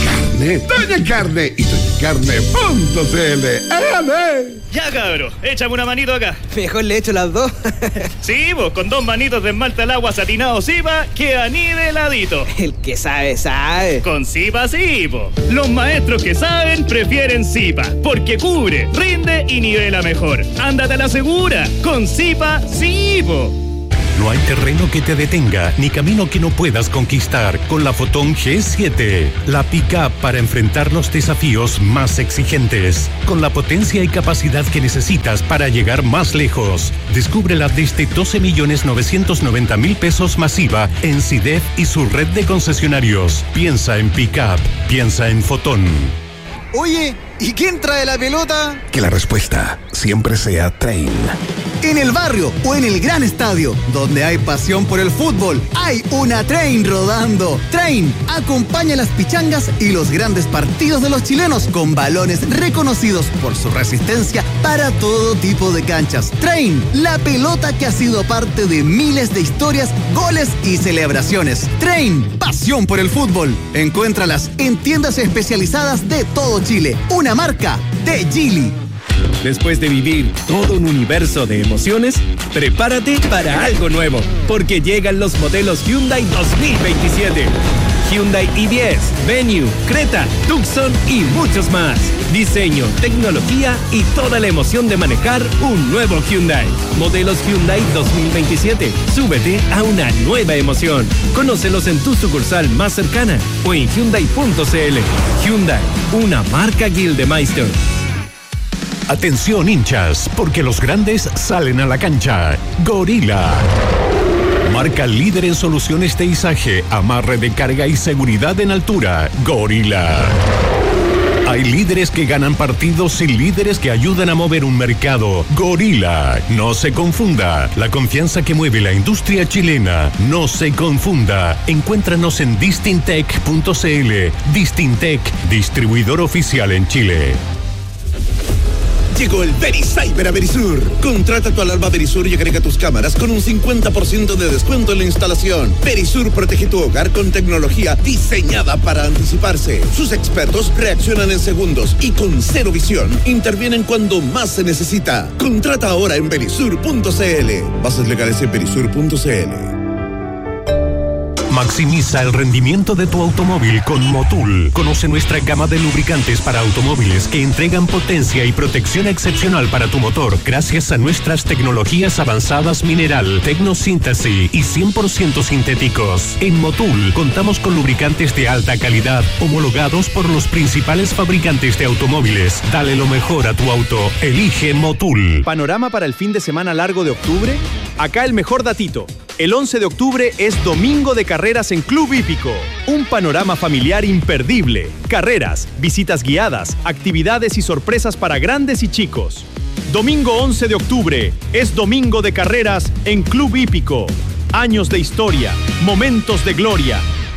Carne, Doña Carne y doña carne punto c l. ¡Ale! Ya, cabro, échame una manito acá. Mejor le echo las dos. Sí, pues con dos manitos de esmalta al agua satinado Zipa, queda niveladito. El que sabe, sabe. Con Zipa sí, po. Los maestros que saben prefieren Zipa, porque cubre, rinde y nivela mejor. Ándate a la segura, con Zipa sí, po. No hay terreno que te detenga, ni camino que no puedas conquistar con la Fotón G siete. La pick-up para enfrentar los desafíos más exigentes. Con la potencia y capacidad que necesitas para llegar más lejos. Descúbrela desde doce millones novecientos noventa mil pesos masiva en SIDEF y su red de concesionarios. Piensa en pick-up, piensa en Fotón. Oye, ¿y quién trae la pelota? Que la respuesta siempre sea Train. En el barrio o en el gran estadio, donde hay pasión por el fútbol, hay una Train rodando. Train acompaña las pichangas y los grandes partidos de los chilenos con balones reconocidos por su resistencia para todo tipo de canchas. Train, la pelota que ha sido parte de miles de historias, goles y celebraciones. Train, pasión por el fútbol. Encuéntralas en tiendas especializadas de todo Chile. Una marca de Geely. Después de vivir todo un universo de emociones, prepárate para algo nuevo, porque llegan los modelos Hyundai dos mil veintisiete. Hyundai i diez, Venue, Creta, Tucson y muchos más. Diseño, tecnología y toda la emoción de manejar un nuevo Hyundai. Modelos Hyundai dos mil veintisiete. Súbete a una nueva emoción. Conócelos en tu sucursal más cercana o en Hyundai punto c l. Hyundai, una marca Gildemeister. Atención hinchas, porque los grandes salen a la cancha. Gorila. Marca líder en soluciones de izaje, amarre de carga y seguridad en altura. Gorila. Hay líderes que ganan partidos y líderes que ayudan a mover un mercado. Gorila. No se confunda. La confianza que mueve la industria chilena. No se confunda. Encuéntranos en distintec punto c l. Distintec, distribuidor oficial en Chile. Llegó el VeriCyber a Verisur. Contrata tu alarma Verisur y agrega tus cámaras con un cincuenta por ciento de descuento en la instalación. Verisur protege tu hogar con tecnología diseñada para anticiparse. Sus expertos reaccionan en segundos y con cero visión intervienen cuando más se necesita. Contrata ahora en verisur punto c l. Bases legales en verisur punto c l. Maximiza el rendimiento de tu automóvil con Motul. Conoce nuestra gama de lubricantes para automóviles que entregan potencia y protección excepcional para tu motor gracias a nuestras tecnologías avanzadas mineral, tecnosíntesis y cien por ciento sintéticos. En Motul contamos con lubricantes de alta calidad homologados por los principales fabricantes de automóviles. Dale lo mejor a tu auto. Elige Motul. ¿Panorama para el fin de semana largo de octubre? Acá el mejor datito. El once de octubre es domingo de carreras en Club Hípico. Un panorama familiar imperdible. Carreras, visitas guiadas, actividades y sorpresas para grandes y chicos. Domingo once de octubre es domingo de carreras en Club Hípico. Años de historia, momentos de gloria.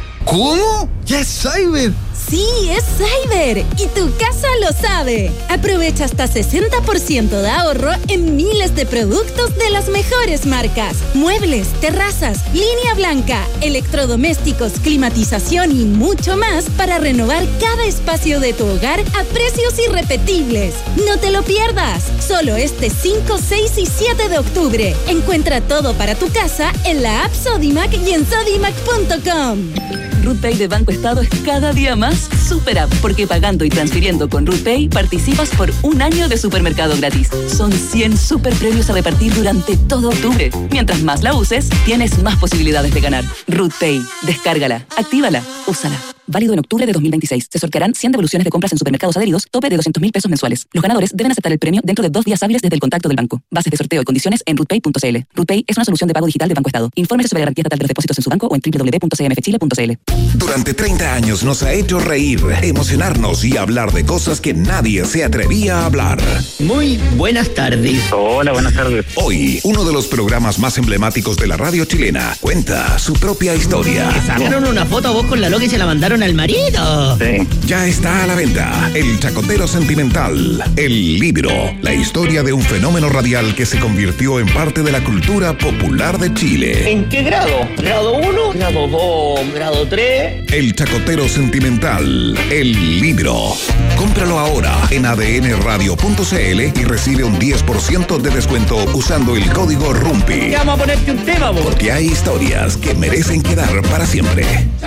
¿Cómo? ¡Ya es Cyber! Sí, es Cyber y tu casa lo sabe. Aprovecha hasta sesenta por ciento de ahorro en miles de productos de las mejores marcas. Muebles, terrazas, línea blanca, electrodomésticos, climatización y mucho más para renovar cada espacio de tu hogar a precios irrepetibles. No te lo pierdas. Solo este cinco, seis y siete de octubre. Encuentra todo para tu casa en la app Sodimac y en sodimac punto com. RootPay de Banco Estado es cada día más Super App, porque pagando y transfiriendo con RootPay participas por un año de supermercado gratis. Son cien super premios a repartir durante todo octubre. Mientras más la uses, tienes más posibilidades de ganar. RootPay, descárgala, actívala, úsala. Válido en octubre de dos mil veintiséis. Se sortearán cien devoluciones de compras en supermercados adheridos, tope de doscientos mil pesos mensuales. Los ganadores deben aceptar el premio dentro de dos días hábiles desde el contacto del banco. Bases de sorteo y condiciones en rootpay punto c l. RootPay es una solución de pago digital de Banco Estado. Infórmese sobre la garantía estatal de los depósitos en su banco o en doble u doble u doble u punto c m f chile punto c l. Durante treinta años nos ha hecho reír, emocionarnos y hablar de cosas que nadie se atrevía a hablar. Muy buenas tardes. Hola, buenas tardes. Hoy, uno de los programas más emblemáticos de la radio chilena cuenta su propia historia. ¿Sacaron una foto a vos con la loca y se la mandaron mataron al marido. Sí. Ya está a la venta El Chacotero Sentimental, el libro, la historia de un fenómeno radial que se convirtió en parte de la cultura popular de Chile. ¿En qué grado? ¿Grado uno? ¿Grado dos? ¿Grado tres? El Chacotero Sentimental, el libro. Cómpralo ahora en a d n radio punto c l y recibe un diez por ciento de descuento usando el código RUMPI. Ya vamos a ponerte un tema, vos. Porque hay historias que merecen quedar para siempre.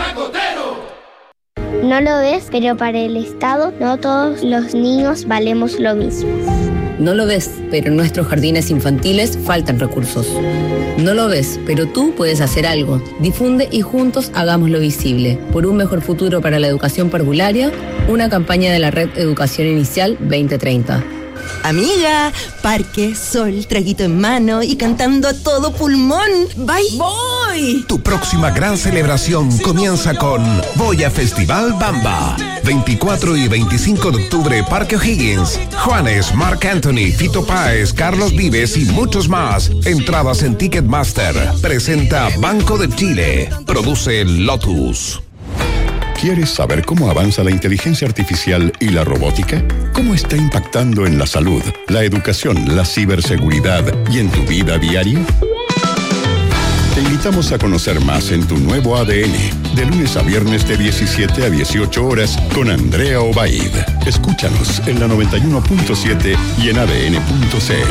No lo ves, pero para el Estado no todos los niños valemos lo mismo. No lo ves, pero en nuestros jardines infantiles faltan recursos. No lo ves, pero tú puedes hacer algo. Difunde y juntos hagámoslo visible. Por un mejor futuro para la educación parvularia, una campaña de la Red Educación Inicial veinte treinta. Amiga, parque, sol, traguito en mano y cantando a todo pulmón. ¡Bye! ¡Voy! Tu próxima gran celebración comienza con Boya Festival Bamba. veinticuatro y veinticinco de octubre, Parque O'Higgins. Juanes, Marc Anthony, Fito Páez, Carlos Vives y muchos más. Entradas en Ticketmaster. Presenta Banco de Chile. Produce Lotus. ¿Quieres saber cómo avanza la inteligencia artificial y la robótica? ¿Cómo está impactando en la salud, la educación, la ciberseguridad y en tu vida diaria? Te invitamos a conocer más en tu nuevo A D N, de lunes a viernes de diecisiete a dieciocho horas con Andrea Obaid. Escúchanos en la noventa y uno punto siete y en a d n punto c l.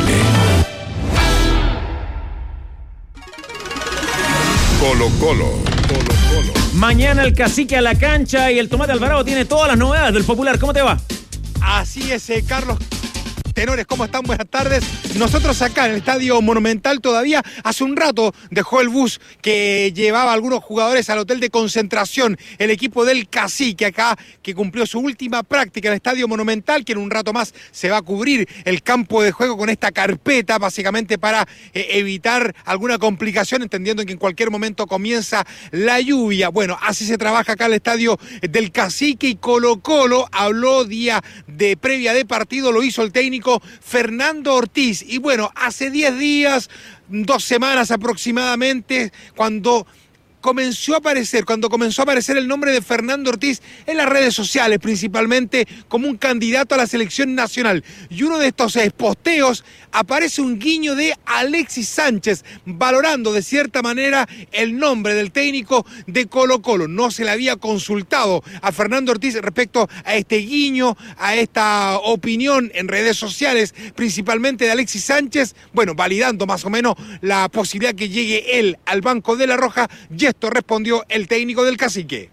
Colo Colo. Colo Colo. Mañana el Cacique a la cancha y el Tomate Alvarado tiene todas las novedades del Popular. ¿Cómo te va? Así es, eh, Carlos. Tenores, ¿cómo están? Buenas tardes. Nosotros acá en el Estadio Monumental todavía hace un rato dejó el bus que llevaba a algunos jugadores al hotel de concentración, el equipo del Cacique acá, que cumplió su última práctica en el Estadio Monumental, que en un rato más se va a cubrir el campo de juego con esta carpeta, básicamente para eh, evitar alguna complicación, entendiendo que en cualquier momento comienza la lluvia. Bueno, así se trabaja acá en el Estadio del Cacique, y Colo Colo habló día de previa de partido, lo hizo el técnico Fernando Ortiz. Y bueno, hace diez días, dos semanas aproximadamente, cuando comenzó a aparecer, cuando comenzó a aparecer el nombre de Fernando Ortiz en las redes sociales, principalmente como un candidato a la selección nacional. Y uno de estos eh, posteos aparece un guiño de Alexis Sánchez, valorando de cierta manera el nombre del técnico de Colo Colo. No se le había consultado a Fernando Ortiz respecto a este guiño, a esta opinión en redes sociales, principalmente de Alexis Sánchez, bueno, validando más o menos la posibilidad que llegue él al banco de La Roja. Y esto respondió el técnico del Cacique.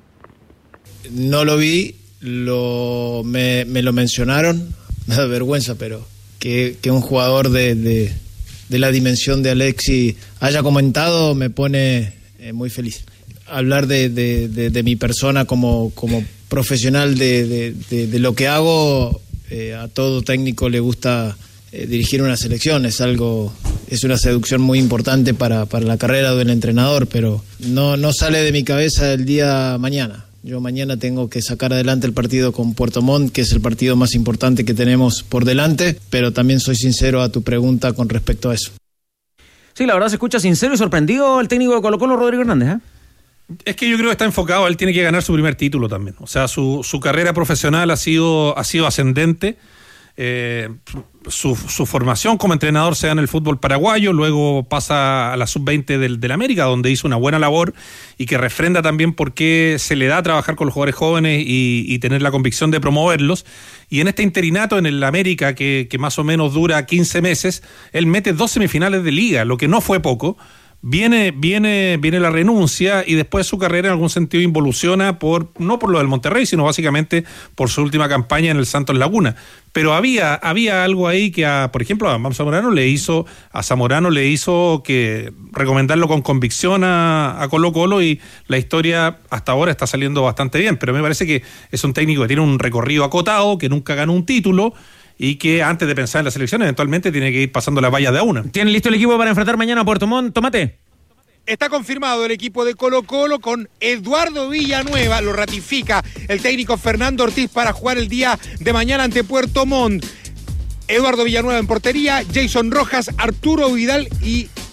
No lo vi, lo, me, me lo mencionaron, me da vergüenza, pero que, que un jugador de, de, de la dimensión de Alexis haya comentado me pone eh, muy feliz. Hablar de, de, de, de mi persona como, como profesional de, de, de, de lo que hago, eh, a todo técnico le gusta eh, dirigir una selección, es algo... Es una seducción muy importante para, para la carrera del entrenador, pero no, no sale de mi cabeza el día mañana. Yo mañana tengo que sacar adelante el partido con Puerto Montt, que es el partido más importante que tenemos por delante, pero también soy sincero a tu pregunta con respecto a eso. Sí, la verdad se escucha sincero y sorprendido el técnico de Colo Colo, Rodrigo Hernández, ¿eh? Es que yo creo que está enfocado, él tiene que ganar su primer título también. O sea, su, su carrera profesional ha sido, ha sido ascendente. Eh, su, su formación como entrenador se da en el fútbol paraguayo, luego pasa a la sub veinte del, del América, donde hizo una buena labor y que refrenda también por qué se le da a trabajar con los jugadores jóvenes y, y tener la convicción de promoverlos. Y en este interinato en el América, que, que más o menos dura quince meses, él mete dos semifinales de liga, lo que no fue poco. Viene, viene, viene la renuncia y después su carrera en algún sentido involuciona por, no por lo del Monterrey, sino básicamente por su última campaña en el Santos Laguna. Pero había, había algo ahí que a, por ejemplo, a Zamorano le hizo, a Zamorano le hizo que recomendarlo con convicción a, a Colo Colo, y la historia hasta ahora está saliendo bastante bien. Pero me parece que es un técnico que tiene un recorrido acotado, que nunca ganó un título, y que antes de pensar en la selección eventualmente tiene que ir pasando la valla de a una. ¿Tiene listo el equipo para enfrentar mañana a Puerto Montt, Tomate? Está confirmado el equipo de Colo Colo con Eduardo Villanueva, lo ratifica el técnico Fernando Ortiz para jugar el día de mañana ante Puerto Montt. Eduardo Villanueva en portería, Jason Rojas, Arturo Vidal y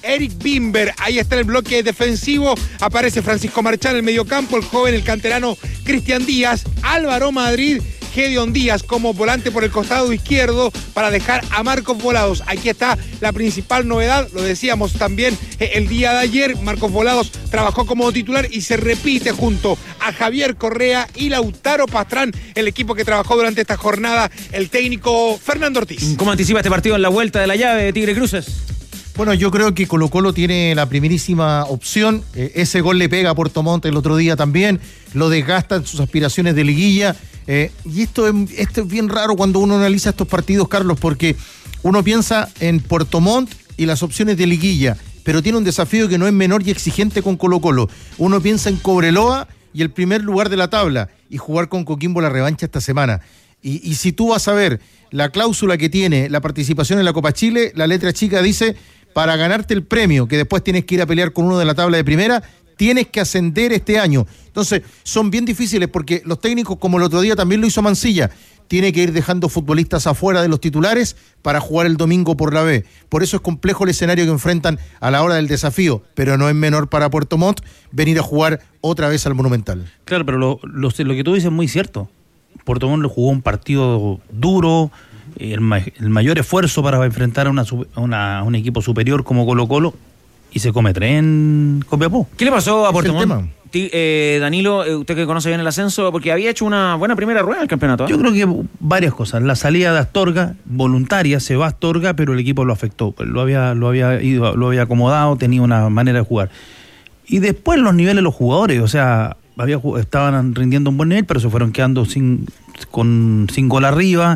Eric Bimber. Ahí está el bloque defensivo. Aparece Francisco Marchán en el mediocampo, el joven, el canterano Cristian Díaz, Álvaro Madrid, Gedeon Díaz como volante por el costado izquierdo para dejar a Marcos Volados. Aquí está la principal novedad, lo decíamos también eh, el día de ayer. Marcos Volados trabajó como titular y se repite junto a Javier Correa y Lautaro Pastrán, el equipo que trabajó durante esta jornada el técnico Fernando Ortiz. ¿Cómo anticipa este partido en la vuelta de la llave de Tigre Cruces? Bueno, yo creo que Colo-Colo tiene la primerísima opción. Eh, ese gol le pega a Puerto Montt el otro día también, lo desgasta en sus aspiraciones de liguilla. Eh, y esto es, esto es bien raro cuando uno analiza estos partidos, Carlos, porque uno piensa en Puerto Montt y las opciones de liguilla, pero tiene un desafío que no es menor y exigente con Colo-Colo. Uno piensa en Cobreloa y el primer lugar de la tabla, y jugar con Coquimbo la revancha esta semana. Y, y si tú vas a ver la cláusula que tiene la participación en la Copa Chile, la letra chica dice: para ganarte el premio, que después tienes que ir a pelear con uno de la tabla de primera, tienes que ascender este año. Entonces, son bien difíciles porque los técnicos, como el otro día también lo hizo Mancilla, tiene que ir dejando futbolistas afuera de los titulares para jugar el domingo por la B. Por eso es complejo el escenario que enfrentan a la hora del desafío, pero no es menor para Puerto Montt venir a jugar otra vez al Monumental. Claro, pero lo, lo, lo que tú dices es muy cierto. Puerto Montt le jugó un partido duro, el, ma el mayor esfuerzo para enfrentar a, una, a, una, a un equipo superior como Colo-Colo, y se come tres en Copiapó. ¿Qué le pasó a Puerto Montt? Eh, Danilo, eh, usted que conoce bien el ascenso, porque había hecho una buena primera rueda del campeonato, ¿eh? Yo creo que varias cosas. La salida de Astorga, voluntaria, se va Astorga, pero el equipo lo afectó. Lo había, lo había ido, lo había acomodado, tenía una manera de jugar. Y después los niveles de los jugadores, o sea, había, estaban rindiendo un buen nivel, pero se fueron quedando sin, con, sin gol arriba,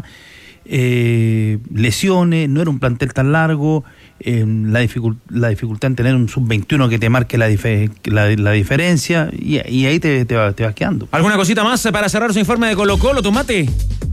eh, lesiones, no era un plantel tan largo. Eh, la, dificult la dificultad en tener un sub veintiuno que te marque la, dif la, la diferencia, y, y ahí te, te, va, te vas quedando. ¿Alguna cosita más para cerrar su informe de Colo-Colo, Tomate?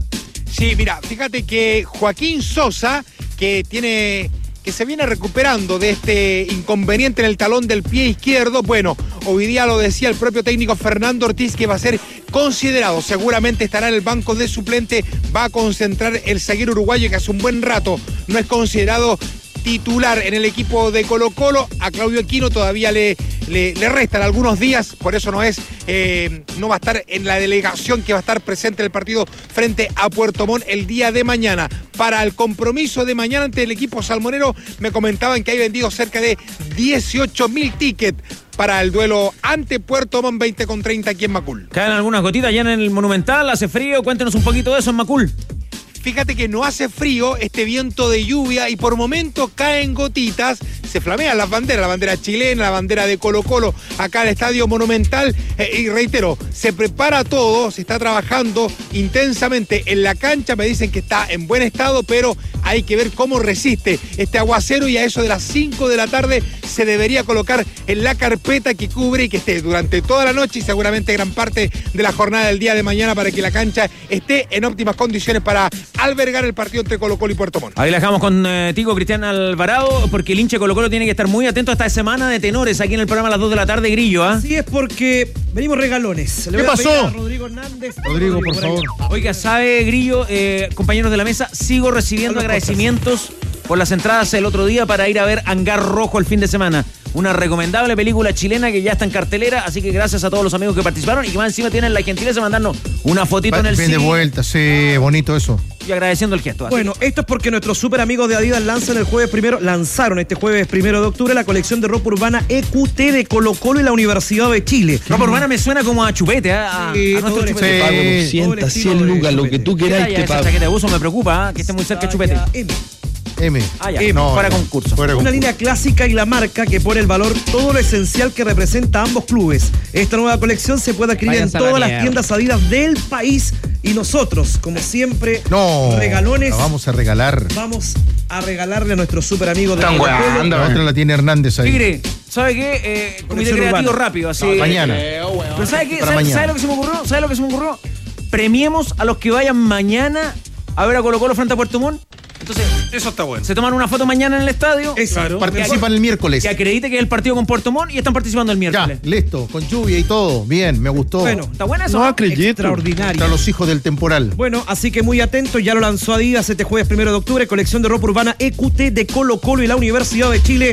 Sí, mira, fíjate que Joaquín Sosa, que tiene... que se viene recuperando de este inconveniente en el talón del pie izquierdo. Bueno, hoy día lo decía el propio técnico Fernando Ortiz, que va a ser considerado, seguramente estará en el banco de suplente, va a concentrar el zaguero uruguayo que hace un buen rato no es considerado titular en el equipo de Colo-Colo. A Claudio Aquino todavía le, le, le restan algunos días, por eso no es eh, no va a estar en la delegación que va a estar presente en el partido frente a Puerto Montt el día de mañana. Para el compromiso de mañana ante el equipo salmonero, me comentaban que hay vendido cerca de dieciocho mil tickets para el duelo ante Puerto Montt, veinte con treinta aquí en Macul. Caen algunas gotitas ya en el Monumental, hace frío, cuéntenos un poquito de eso en Macul. Fíjate que no hace frío, este viento de lluvia, y por momentos caen gotitas, se flamean las banderas, la bandera chilena, la bandera de Colo-Colo, acá en el Estadio Monumental, eh, y reitero, se prepara todo, se está trabajando intensamente en la cancha, me dicen que está en buen estado, pero hay que ver cómo resiste este aguacero, y a eso de las cinco de la tarde se debería colocar en la carpeta que cubre y que esté durante toda la noche y seguramente gran parte de la jornada del día de mañana, para que la cancha esté en óptimas condiciones para albergar el partido entre Colo-Colo y Puerto Montt. Ahí la dejamos con eh, Tico Cristian Alvarado, porque el hincha Colo-Colo tiene que estar muy atento a esta semana de tenores aquí en el programa a las dos de la tarde, Grillo. ¿Ah? Así es, porque venimos regalones. Le ¿Qué pasó? Rodrigo Hernández. Rodrigo, por favor. Oiga, sabe, Grillo, eh, compañeros de la mesa, sigo recibiendo agradecimientos por las entradas el otro día para ir a ver Hangar Rojo el fin de semana. Una recomendable película chilena que ya está en cartelera, así que gracias a todos los amigos que participaron y que más encima tienen la gentileza de mandarnos una fotito Va, en el cine. de vuelta, sí, bonito eso. Y agradeciendo el gesto. Bueno, esto es porque nuestros super amigos de Adidas lanzan el jueves primero, lanzaron este jueves primero de octubre la colección de ropa urbana E Q T de Colo-Colo y la Universidad de Chile. Ropa urbana me suena como a chupete, ¿eh? A, sí, a nuestro chupete. Te pago doscientas, cien lucas, lo que tú quieras te pago. Esa chaqueta de uso me preocupa, ¿eh? Que esté muy cerca de chupete. M. M. Ah, ya. M. No, para no. concurso. Fuera Una concurso. línea clásica y la marca que pone el valor todo lo esencial que representa a ambos clubes. Esta nueva colección se puede adquirir Váyanse en todas las mierda. tiendas Adidas del país, y nosotros, como siempre, No, regalones. la vamos a regalar. Vamos a regalarle a nuestro super amigo de Están Colo-Colo. weando. La otra la tiene Hernández ahí. Tigre, ¿sabe qué? Eh, comité Colección creativo urbana. rápido, así. No, mañana. Pero ¿sabe qué? Para ¿Sabe, mañana. ¿sabe lo que se me ocurrió? ¿Sabe lo que se me ocurrió? Premiemos a los que vayan mañana a ver a Colo-Colo frente a Puerto Montt. Entonces, Eso está bueno. se toman una foto mañana en el estadio. Claro. Participan el miércoles. Que acredite que es el partido con Puerto Montt y están participando el Ya, miércoles. listo, con lluvia y todo. Bien, me gustó. Bueno, ¿Está buena eso? No No, acredito. extraordinario. Para los hijos del temporal. Bueno, así que muy atento, ya lo lanzó Adidas este jueves primero de octubre, colección de ropa urbana E Q T de Colo-Colo y la Universidad de Chile,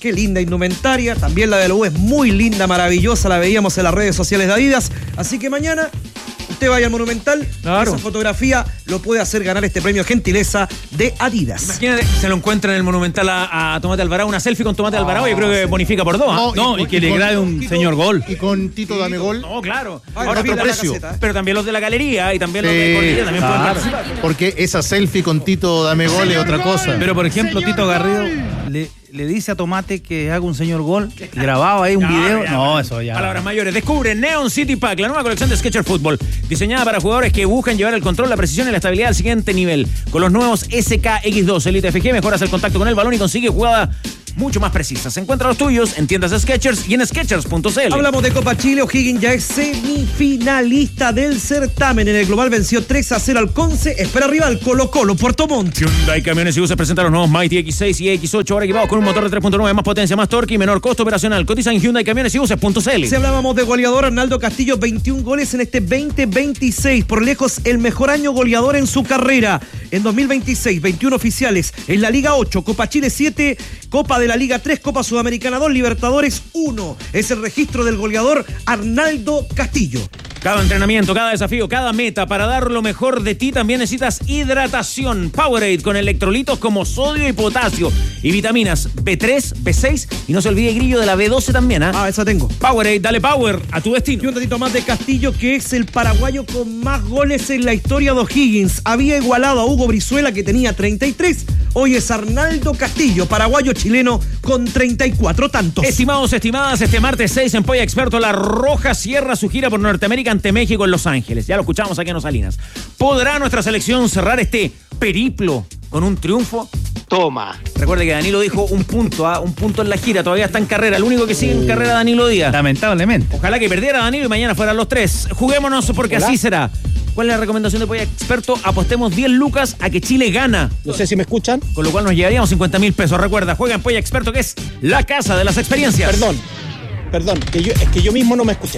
Qué linda indumentaria. También la de la U es muy linda, maravillosa. La veíamos en las redes sociales de Adidas. Así que mañana usted vaya al Monumental. Claro. Esa fotografía lo puede hacer ganar este premio gentileza de Adidas. Imagínate, se lo encuentra en el Monumental a, a Tomate Alvarado. Una selfie con Tomate oh, Alvarado. Yo creo que bonifica por dos. ¿eh? No, no, y, y que y le con, grabe un Tito, señor gol. Y con Tito Dame Gol. No, claro. Ay, ahora otro precio. Caseta, ¿eh? Pero también los de la galería y también sí, los de Cordillera también claro. pueden participar. Porque esa selfie con Tito Dame Gol es otra cosa. Pero por ejemplo, señor Tito Garrido le, le dice a Tomate que haga un señor gol, grabado ahí un no, video. Ya, no, eso ya. Palabras mayores. Descubre Neon City Pack, la nueva colección de Skechers Fútbol, diseñada para jugadores que buscan llevar el control, la precisión y la estabilidad al siguiente nivel. Con los nuevos S K X dos Elite F G mejoras el contacto con el balón y consigue jugada mucho más precisas. Encuentra los tuyos en tiendas de Skechers y en Skechers punto c l. Hablamos de Copa Chile. O'Higgins ya es semifinalista del certamen. En el global venció tres a cero al Conce. Espera rival Colo Colo, Puerto Montt. Hyundai Camiones y Buses presentaron los nuevos Mighty X seis y X ocho, ahora equipados con un motor de tres punto nueve, más potencia, más torque y menor costo operacional. Cotiza en Hyundai Camiones y Buses punto c l. Si hablábamos de goleador, Arnaldo Castillo, veintiún goles en este veinte veintiséis. Por lejos, el mejor año goleador en su carrera. En dos mil veintiséis, veintiún oficiales. En la Liga ocho, Copa Chile siete, Copa de la Liga tres, Copa Sudamericana dos, Libertadores uno. Es el registro del goleador Arnaldo Castillo. Cada entrenamiento, cada desafío, cada meta, para dar lo mejor de ti también necesitas hidratación. Powerade con electrolitos como sodio y potasio y vitaminas B tres, B seis y no se olvide Grillo de la B doce también. ¿eh? Ah, esa tengo. Powerade, dale power a tu destino. Y un ratito más de Castillo, que es el paraguayo con más goles en la historia de O'Higgins. Había igualado a Hugo Brizuela, que tenía treinta y tres. Hoy es Arnaldo Castillo, paraguayo chileno con treinta y cuatro tantos. Estimados, estimadas, este martes seis en Polla Experto, La Roja cierra su gira por Norteamérica ante México en Los Ángeles. Ya lo escuchamos aquí en Los Salinas. ¿Podrá nuestra selección cerrar este periplo con un triunfo? Toma. Recuerde que Danilo dijo un punto, ¿eh? un punto en la gira, todavía está en carrera. El único que sigue en carrera, Danilo Díaz. Lamentablemente. Ojalá que perdiera Danilo y mañana fueran los tres. Juguémonos porque Hola. Así será. ¿Cuál es la recomendación de Polla Experto? Apostemos diez lucas a que Chile gana. No sé si me escuchan. Con lo cual nos llevaríamos cincuenta mil pesos. Recuerda, juega en Polla Experto, que es la casa de las experiencias. Perdón, perdón, que yo, es que yo mismo no me escuché.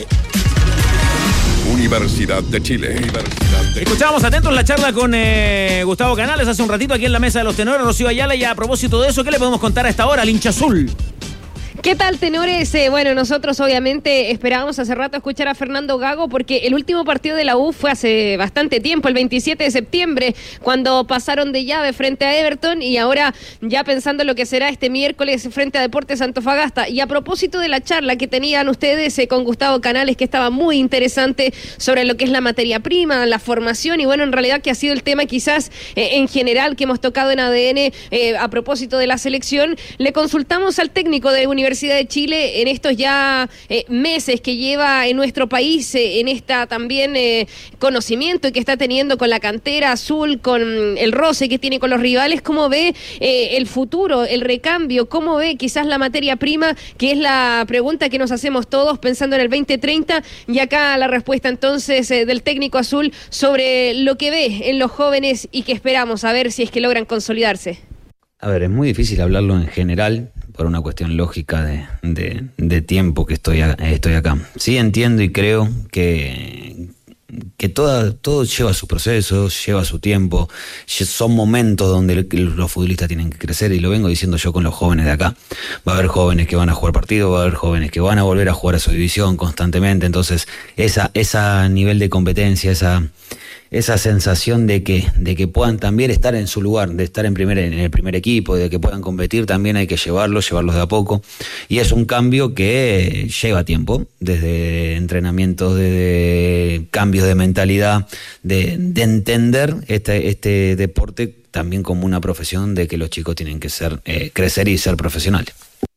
Universidad de Chile. Universidad de Escuchábamos atentos la charla con eh, Gustavo Canales hace un ratito aquí en la mesa de los tenores, Rocío Ayala, y a propósito de eso, ¿qué le podemos contar a esta hora al hincha azul? ¿Qué tal, tenores? Eh, bueno, nosotros obviamente esperábamos hace rato escuchar a Fernando Gago, porque el último partido de la U fue hace bastante tiempo, el veintisiete de septiembre, cuando pasaron de llave frente a Everton, y ahora ya pensando en lo que será este miércoles frente a Deportes Antofagasta. Y a propósito de la charla que tenían ustedes eh, con Gustavo Canales, que estaba muy interesante sobre lo que es la materia prima, la formación, y bueno, en realidad que ha sido el tema quizás eh, en general que hemos tocado en A D N eh, a propósito de la selección, le consultamos al técnico de Universidad de Chile en estos ya eh, meses que lleva en nuestro país, eh, en esta también eh, conocimiento que está teniendo con la cantera azul, con el roce que tiene con los rivales. ¿Cómo ve eh, el futuro, el recambio? ¿Cómo ve quizás la materia prima? Que es la pregunta que nos hacemos todos pensando en el veinte treinta, y acá la respuesta entonces eh, del técnico azul sobre lo que ve en los jóvenes y que esperamos a ver si es que logran consolidarse. A ver, es muy difícil hablarlo en general por una cuestión lógica de, de, de tiempo que estoy, a, estoy acá. Sí entiendo y creo que, que toda, todo lleva su proceso, lleva su tiempo, son momentos donde los futbolistas tienen que crecer, y lo vengo diciendo yo con los jóvenes de acá. Va a haber jóvenes que van a jugar partidos, va a haber jóvenes que van a volver a jugar a su división constantemente, entonces esa, esa nivel de competencia, esa... esa sensación de que, de que puedan también estar en su lugar, de estar en, primer, en el primer equipo, de que puedan competir, también hay que llevarlos, llevarlos de a poco. Y es un cambio que lleva tiempo, desde entrenamientos, desde cambios de mentalidad, de, de entender este, este deporte también como una profesión, de que los chicos tienen que ser eh, crecer y ser profesionales.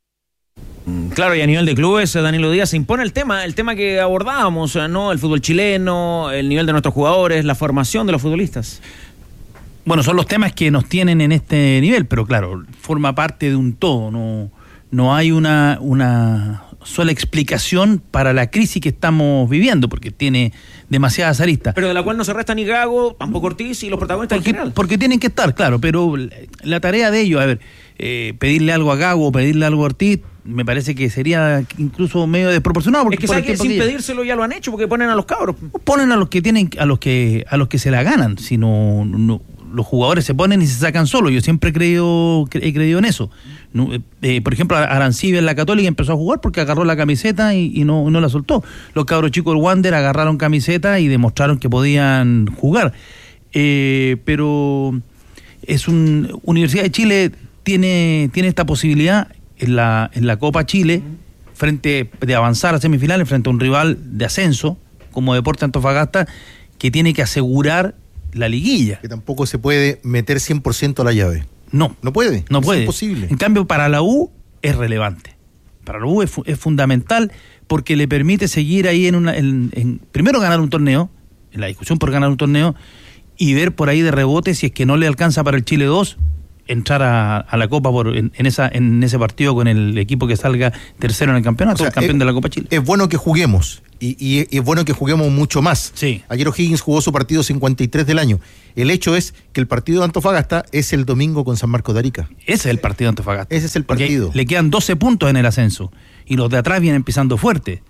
Claro, y a nivel de clubes, Danilo Díaz, se impone el tema, el tema que abordábamos, ¿no? El fútbol chileno, el nivel de nuestros jugadores, la formación de los futbolistas. Bueno, son los temas que nos tienen en este nivel, pero claro, forma parte de un todo, no, no hay una, una sola explicación para la crisis que estamos viviendo, porque tiene demasiadas aristas. Pero de la cual no se resta ni Gago, tampoco Ortiz y los protagonistas porque, en general. Porque tienen que estar, claro, pero la tarea de ellos, a ver, eh, pedirle algo a Gago o pedirle algo a Ortiz, me parece que sería incluso medio desproporcionado. Porque es que, por ¿sabes que sin que pedírselo ya lo han hecho? Porque ponen a los cabros. Ponen a los que tienen, a los que a los que se la ganan. Si no, no, los jugadores se ponen y se sacan solos. Yo siempre he creído, he creído en eso. No, eh, por ejemplo, Arancibia en la Católica empezó a jugar porque agarró la camiseta y, y no, no la soltó. Los cabros chicos del Wander agarraron camiseta y demostraron que podían jugar. Eh, pero es un Universidad de Chile tiene, tiene esta posibilidad en la, en la Copa Chile, frente de avanzar a semifinales frente a un rival de ascenso como Deportes Antofagasta, que tiene que asegurar la liguilla. Que tampoco se puede meter cien por ciento a la llave. No. No puede. No puede. Es imposible. En cambio, para la U es relevante. Para la U es, es fundamental porque le permite seguir ahí en una... En, en, primero ganar un torneo, en la discusión por ganar un torneo, y ver por ahí de rebote si es que no le alcanza para el Chile dos, entrar a, a la Copa por en, en esa en ese partido con el equipo que salga tercero en el campeonato, o sea, el campeón es, de la Copa Chile. Es bueno que juguemos y, y, y es bueno que juguemos mucho más. Sí. Ayer O'Higgins jugó su partido cincuenta y tres del año. El hecho es que el partido de Antofagasta es el domingo con San Marcos de Arica. Ese es el partido de Antofagasta. Ese es el partido. Porque le quedan doce puntos en el ascenso y los de atrás vienen pisando fuerte.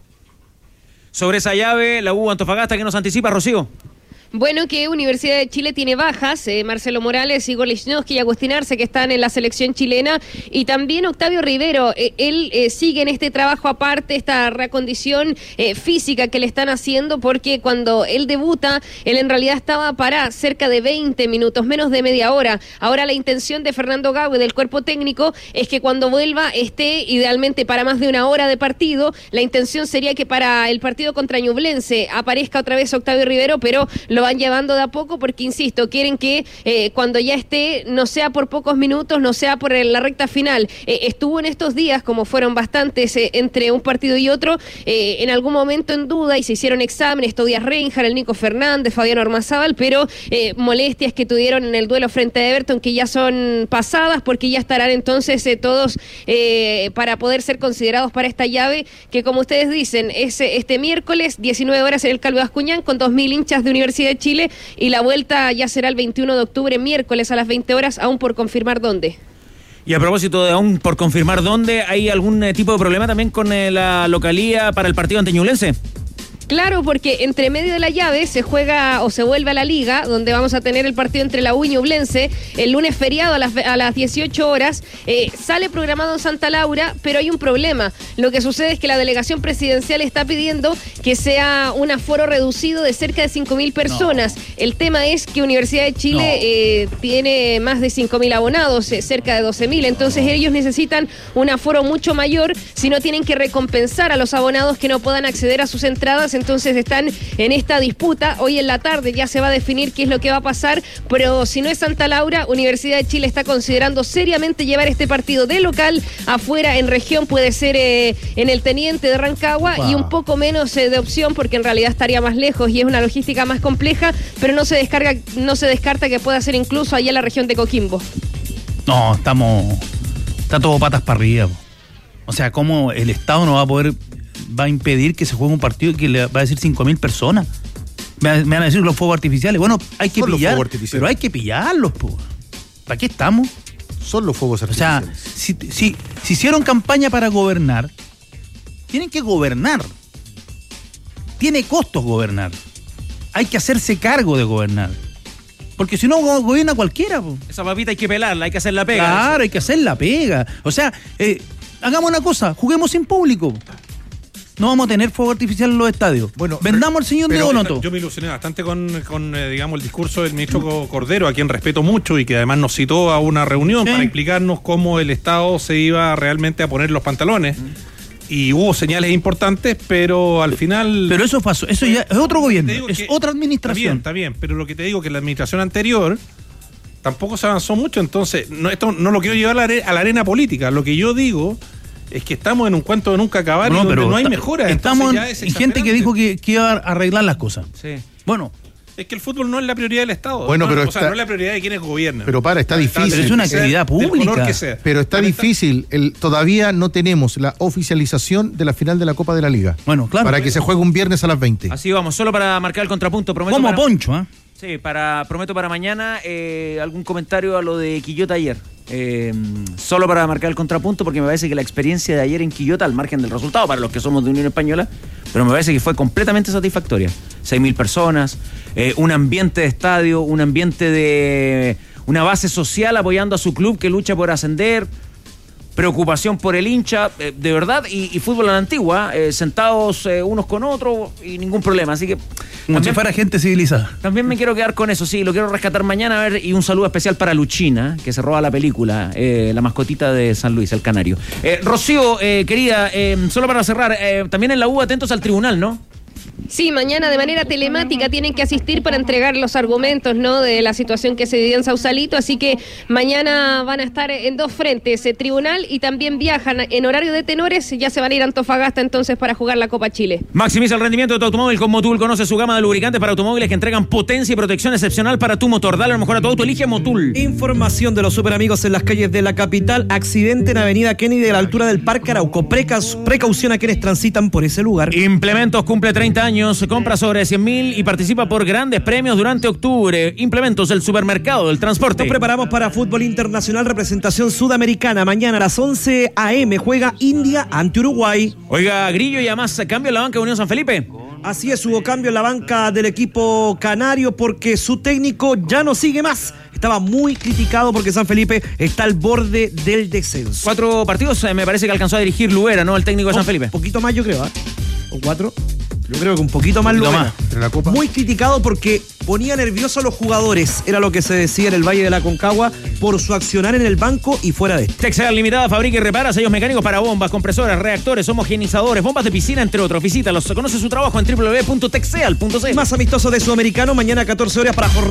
Sobre esa llave, la U Antofagasta, ¿qué nos anticipa, Rocío? Bueno, que Universidad de Chile tiene bajas, eh, Marcelo Morales, Igor Lichnowsky y Agustín Arce, que están en la selección chilena, y también Octavio Rivero. Eh, él eh, sigue en este trabajo aparte, esta recondición eh, física que le están haciendo, porque cuando él debuta, él en realidad estaba para cerca de veinte minutos, menos de media hora. Ahora la intención de Fernando Gago y del cuerpo técnico es que cuando vuelva esté idealmente para más de una hora de partido. La intención sería que para el partido contra Ñublense aparezca otra vez Octavio Rivero, pero lo van llevando de a poco porque, insisto, quieren que eh, cuando ya esté, no sea por pocos minutos, no sea por la recta final. Eh, estuvo en estos días, como fueron bastantes eh, entre un partido y otro, eh, en algún momento en duda, y se hicieron exámenes, Tobias Reinhardt, el Nico Fernández, Fabián Ormazábal, pero eh, molestias que tuvieron en el duelo frente a Everton, que ya son pasadas, porque ya estarán entonces eh, todos eh, para poder ser considerados para esta llave, que como ustedes dicen, es este miércoles, diecinueve horas en el Calvo Bascuñán, con dos mil hinchas de Universidad de Chile, y la vuelta ya será el veintiuno de octubre, miércoles a las veinte horas, aún por confirmar dónde. Y a propósito de aún por confirmar dónde, ¿hay algún eh, tipo de problema también con eh, la localía para el partido ante Ñublense? Claro, porque entre medio de la llave se juega o se vuelve a la liga, donde vamos a tener el partido entre la U y Ñublense, el lunes feriado a las, a las dieciocho horas, eh, sale programado en Santa Laura, pero hay un problema. Lo que sucede es que la delegación presidencial está pidiendo que sea un aforo reducido de cerca de cinco mil personas. No. El tema es que Universidad de Chile no. eh, tiene más de cinco mil abonados, eh, cerca de doce mil, entonces ellos necesitan un aforo mucho mayor, si no tienen que recompensar a los abonados que no puedan acceder a sus entradas. Entonces están en esta disputa. Hoy en la tarde ya se va a definir qué es lo que va a pasar, pero si no es Santa Laura, Universidad de Chile está considerando seriamente llevar este partido de local afuera en región. Puede ser eh, en el Teniente de Rancagua, wow. y un poco menos eh, de opción, porque en realidad estaría más lejos y es una logística más compleja, pero no se descarga, no se descarta que pueda ser incluso allá en la región de Coquimbo. No, estamos... Está todo patas para arriba. O sea, ¿cómo el Estado no va a poder... va a impedir que se juegue un partido que le va a decir cinco mil personas? Me, me van a decir los fuegos artificiales. Bueno, hay que Son pillar, pero hay que pillarlos, po. ¿Para qué estamos? Son los fuegos artificiales. O sea, si, si, si hicieron campaña para gobernar, tienen que gobernar. Tiene costos gobernar. Hay que hacerse cargo de gobernar. Porque si no, gobierna cualquiera, po. Esa papita hay que pelarla, hay que hacer la pega. Claro, eso. hay que hacer la pega. O sea, eh, hagamos una cosa, juguemos sin público. No vamos a tener fuego artificial en los estadios. Bueno, vendamos al señor Diego Noto. Yo me ilusioné bastante con, con eh, digamos, el discurso del ministro Cordero, a quien respeto mucho y que además nos citó a una reunión, ¿sí?, para explicarnos cómo el Estado se iba realmente a poner los pantalones. Mm. Y hubo señales importantes, pero al final... Pero eso pasó, eso ya es otro gobierno, es que, otra administración. Está bien, está bien, pero lo que te digo que la administración anterior tampoco se avanzó mucho, entonces no, esto no lo quiero llevar a la, are, a la arena política. Lo que yo digo es que estamos en un cuento de nunca acabar, no, y donde no hay mejora. Estamos en gente que dijo que, que iba a arreglar las cosas. Sí. Bueno... Es que el fútbol no es la prioridad del Estado. Bueno, no, pero o está, sea, no es la prioridad de quienes gobiernan. Pero para, está difícil. Pero es una actividad pública. Que sea. Pero está difícil. El, todavía no tenemos la oficialización de la final de la Copa de la Liga. Bueno, claro. Para que se juegue un viernes a las veinte. Así vamos, solo para marcar el contrapunto. Prometo Como para, Poncho, ¿eh? Sí, para, prometo para mañana eh, algún comentario a lo de Quillota ayer. Eh, solo para marcar el contrapunto, porque me parece que la experiencia de ayer en Quillota, al margen del resultado, para los que somos de Unión Española, pero me parece que fue completamente satisfactoria. seis mil personas, eh, un ambiente de estadio, un ambiente de una base social apoyando a su club que lucha por ascender, preocupación por el hincha, eh, de verdad, y, y fútbol a la antigua, eh, sentados eh, unos con otros y ningún problema, así que... Como también, si fuera gente civilizada. También me quiero quedar con eso, sí, lo quiero rescatar mañana, a ver, y un saludo especial para Luchina, que se roba la película, eh, la mascotita de San Luis, el canario. Eh, Rocío, eh, querida, eh, solo para cerrar, eh, también en la U atentos al tribunal, ¿no? Sí, mañana de manera telemática tienen que asistir para entregar los argumentos, ¿no?, de la situación que se vivió en Sausalito, así que mañana van a estar en dos frentes, eh, tribunal, y también viajan en horario de tenores, ya se van a ir a Antofagasta entonces para jugar la Copa Chile. Maximiza el rendimiento de tu automóvil con Motul. Conoce su gama de lubricantes para automóviles que entregan potencia y protección excepcional para tu motor. Dale lo mejor a tu auto, elige Motul. Información de los super amigos en las calles de la capital. Accidente en Avenida Kennedy a la altura del Parque Arauco. Precau- precaución a quienes transitan por ese lugar. Implementos cumple treinta años. Compra sobre cien mil y participa por grandes premios durante octubre. Implementos del supermercado del transporte. Nos preparamos para fútbol internacional, representación sudamericana. Mañana a las once a eme juega India ante Uruguay. Oiga, Grillo, y además cambio en la banca de Unión San Felipe. Así es, hubo cambio en la banca del equipo canario porque su técnico ya no sigue más. Estaba muy criticado porque San Felipe está al borde del descenso. Cuatro partidos, eh, me parece que alcanzó a dirigir Luera, ¿no? El técnico de San Felipe. Un poquito más, yo creo, ¿eh? ¿O cuatro? Yo creo que un poquito más lo más. Muy criticado porque ponía nervioso a los jugadores, era lo que se decía en el Valle de la Concagua, por su accionar en el banco y fuera de este. Texeal Limitada fabrica y repara sellos mecánicos para bombas, compresoras, reactores, homogenizadores, bombas de piscina, entre otros. Visítalos, conoce su trabajo en doble u doble u doble u punto texeal punto c l. Más amistoso de Sudamericano, mañana a catorce horas para Jordania.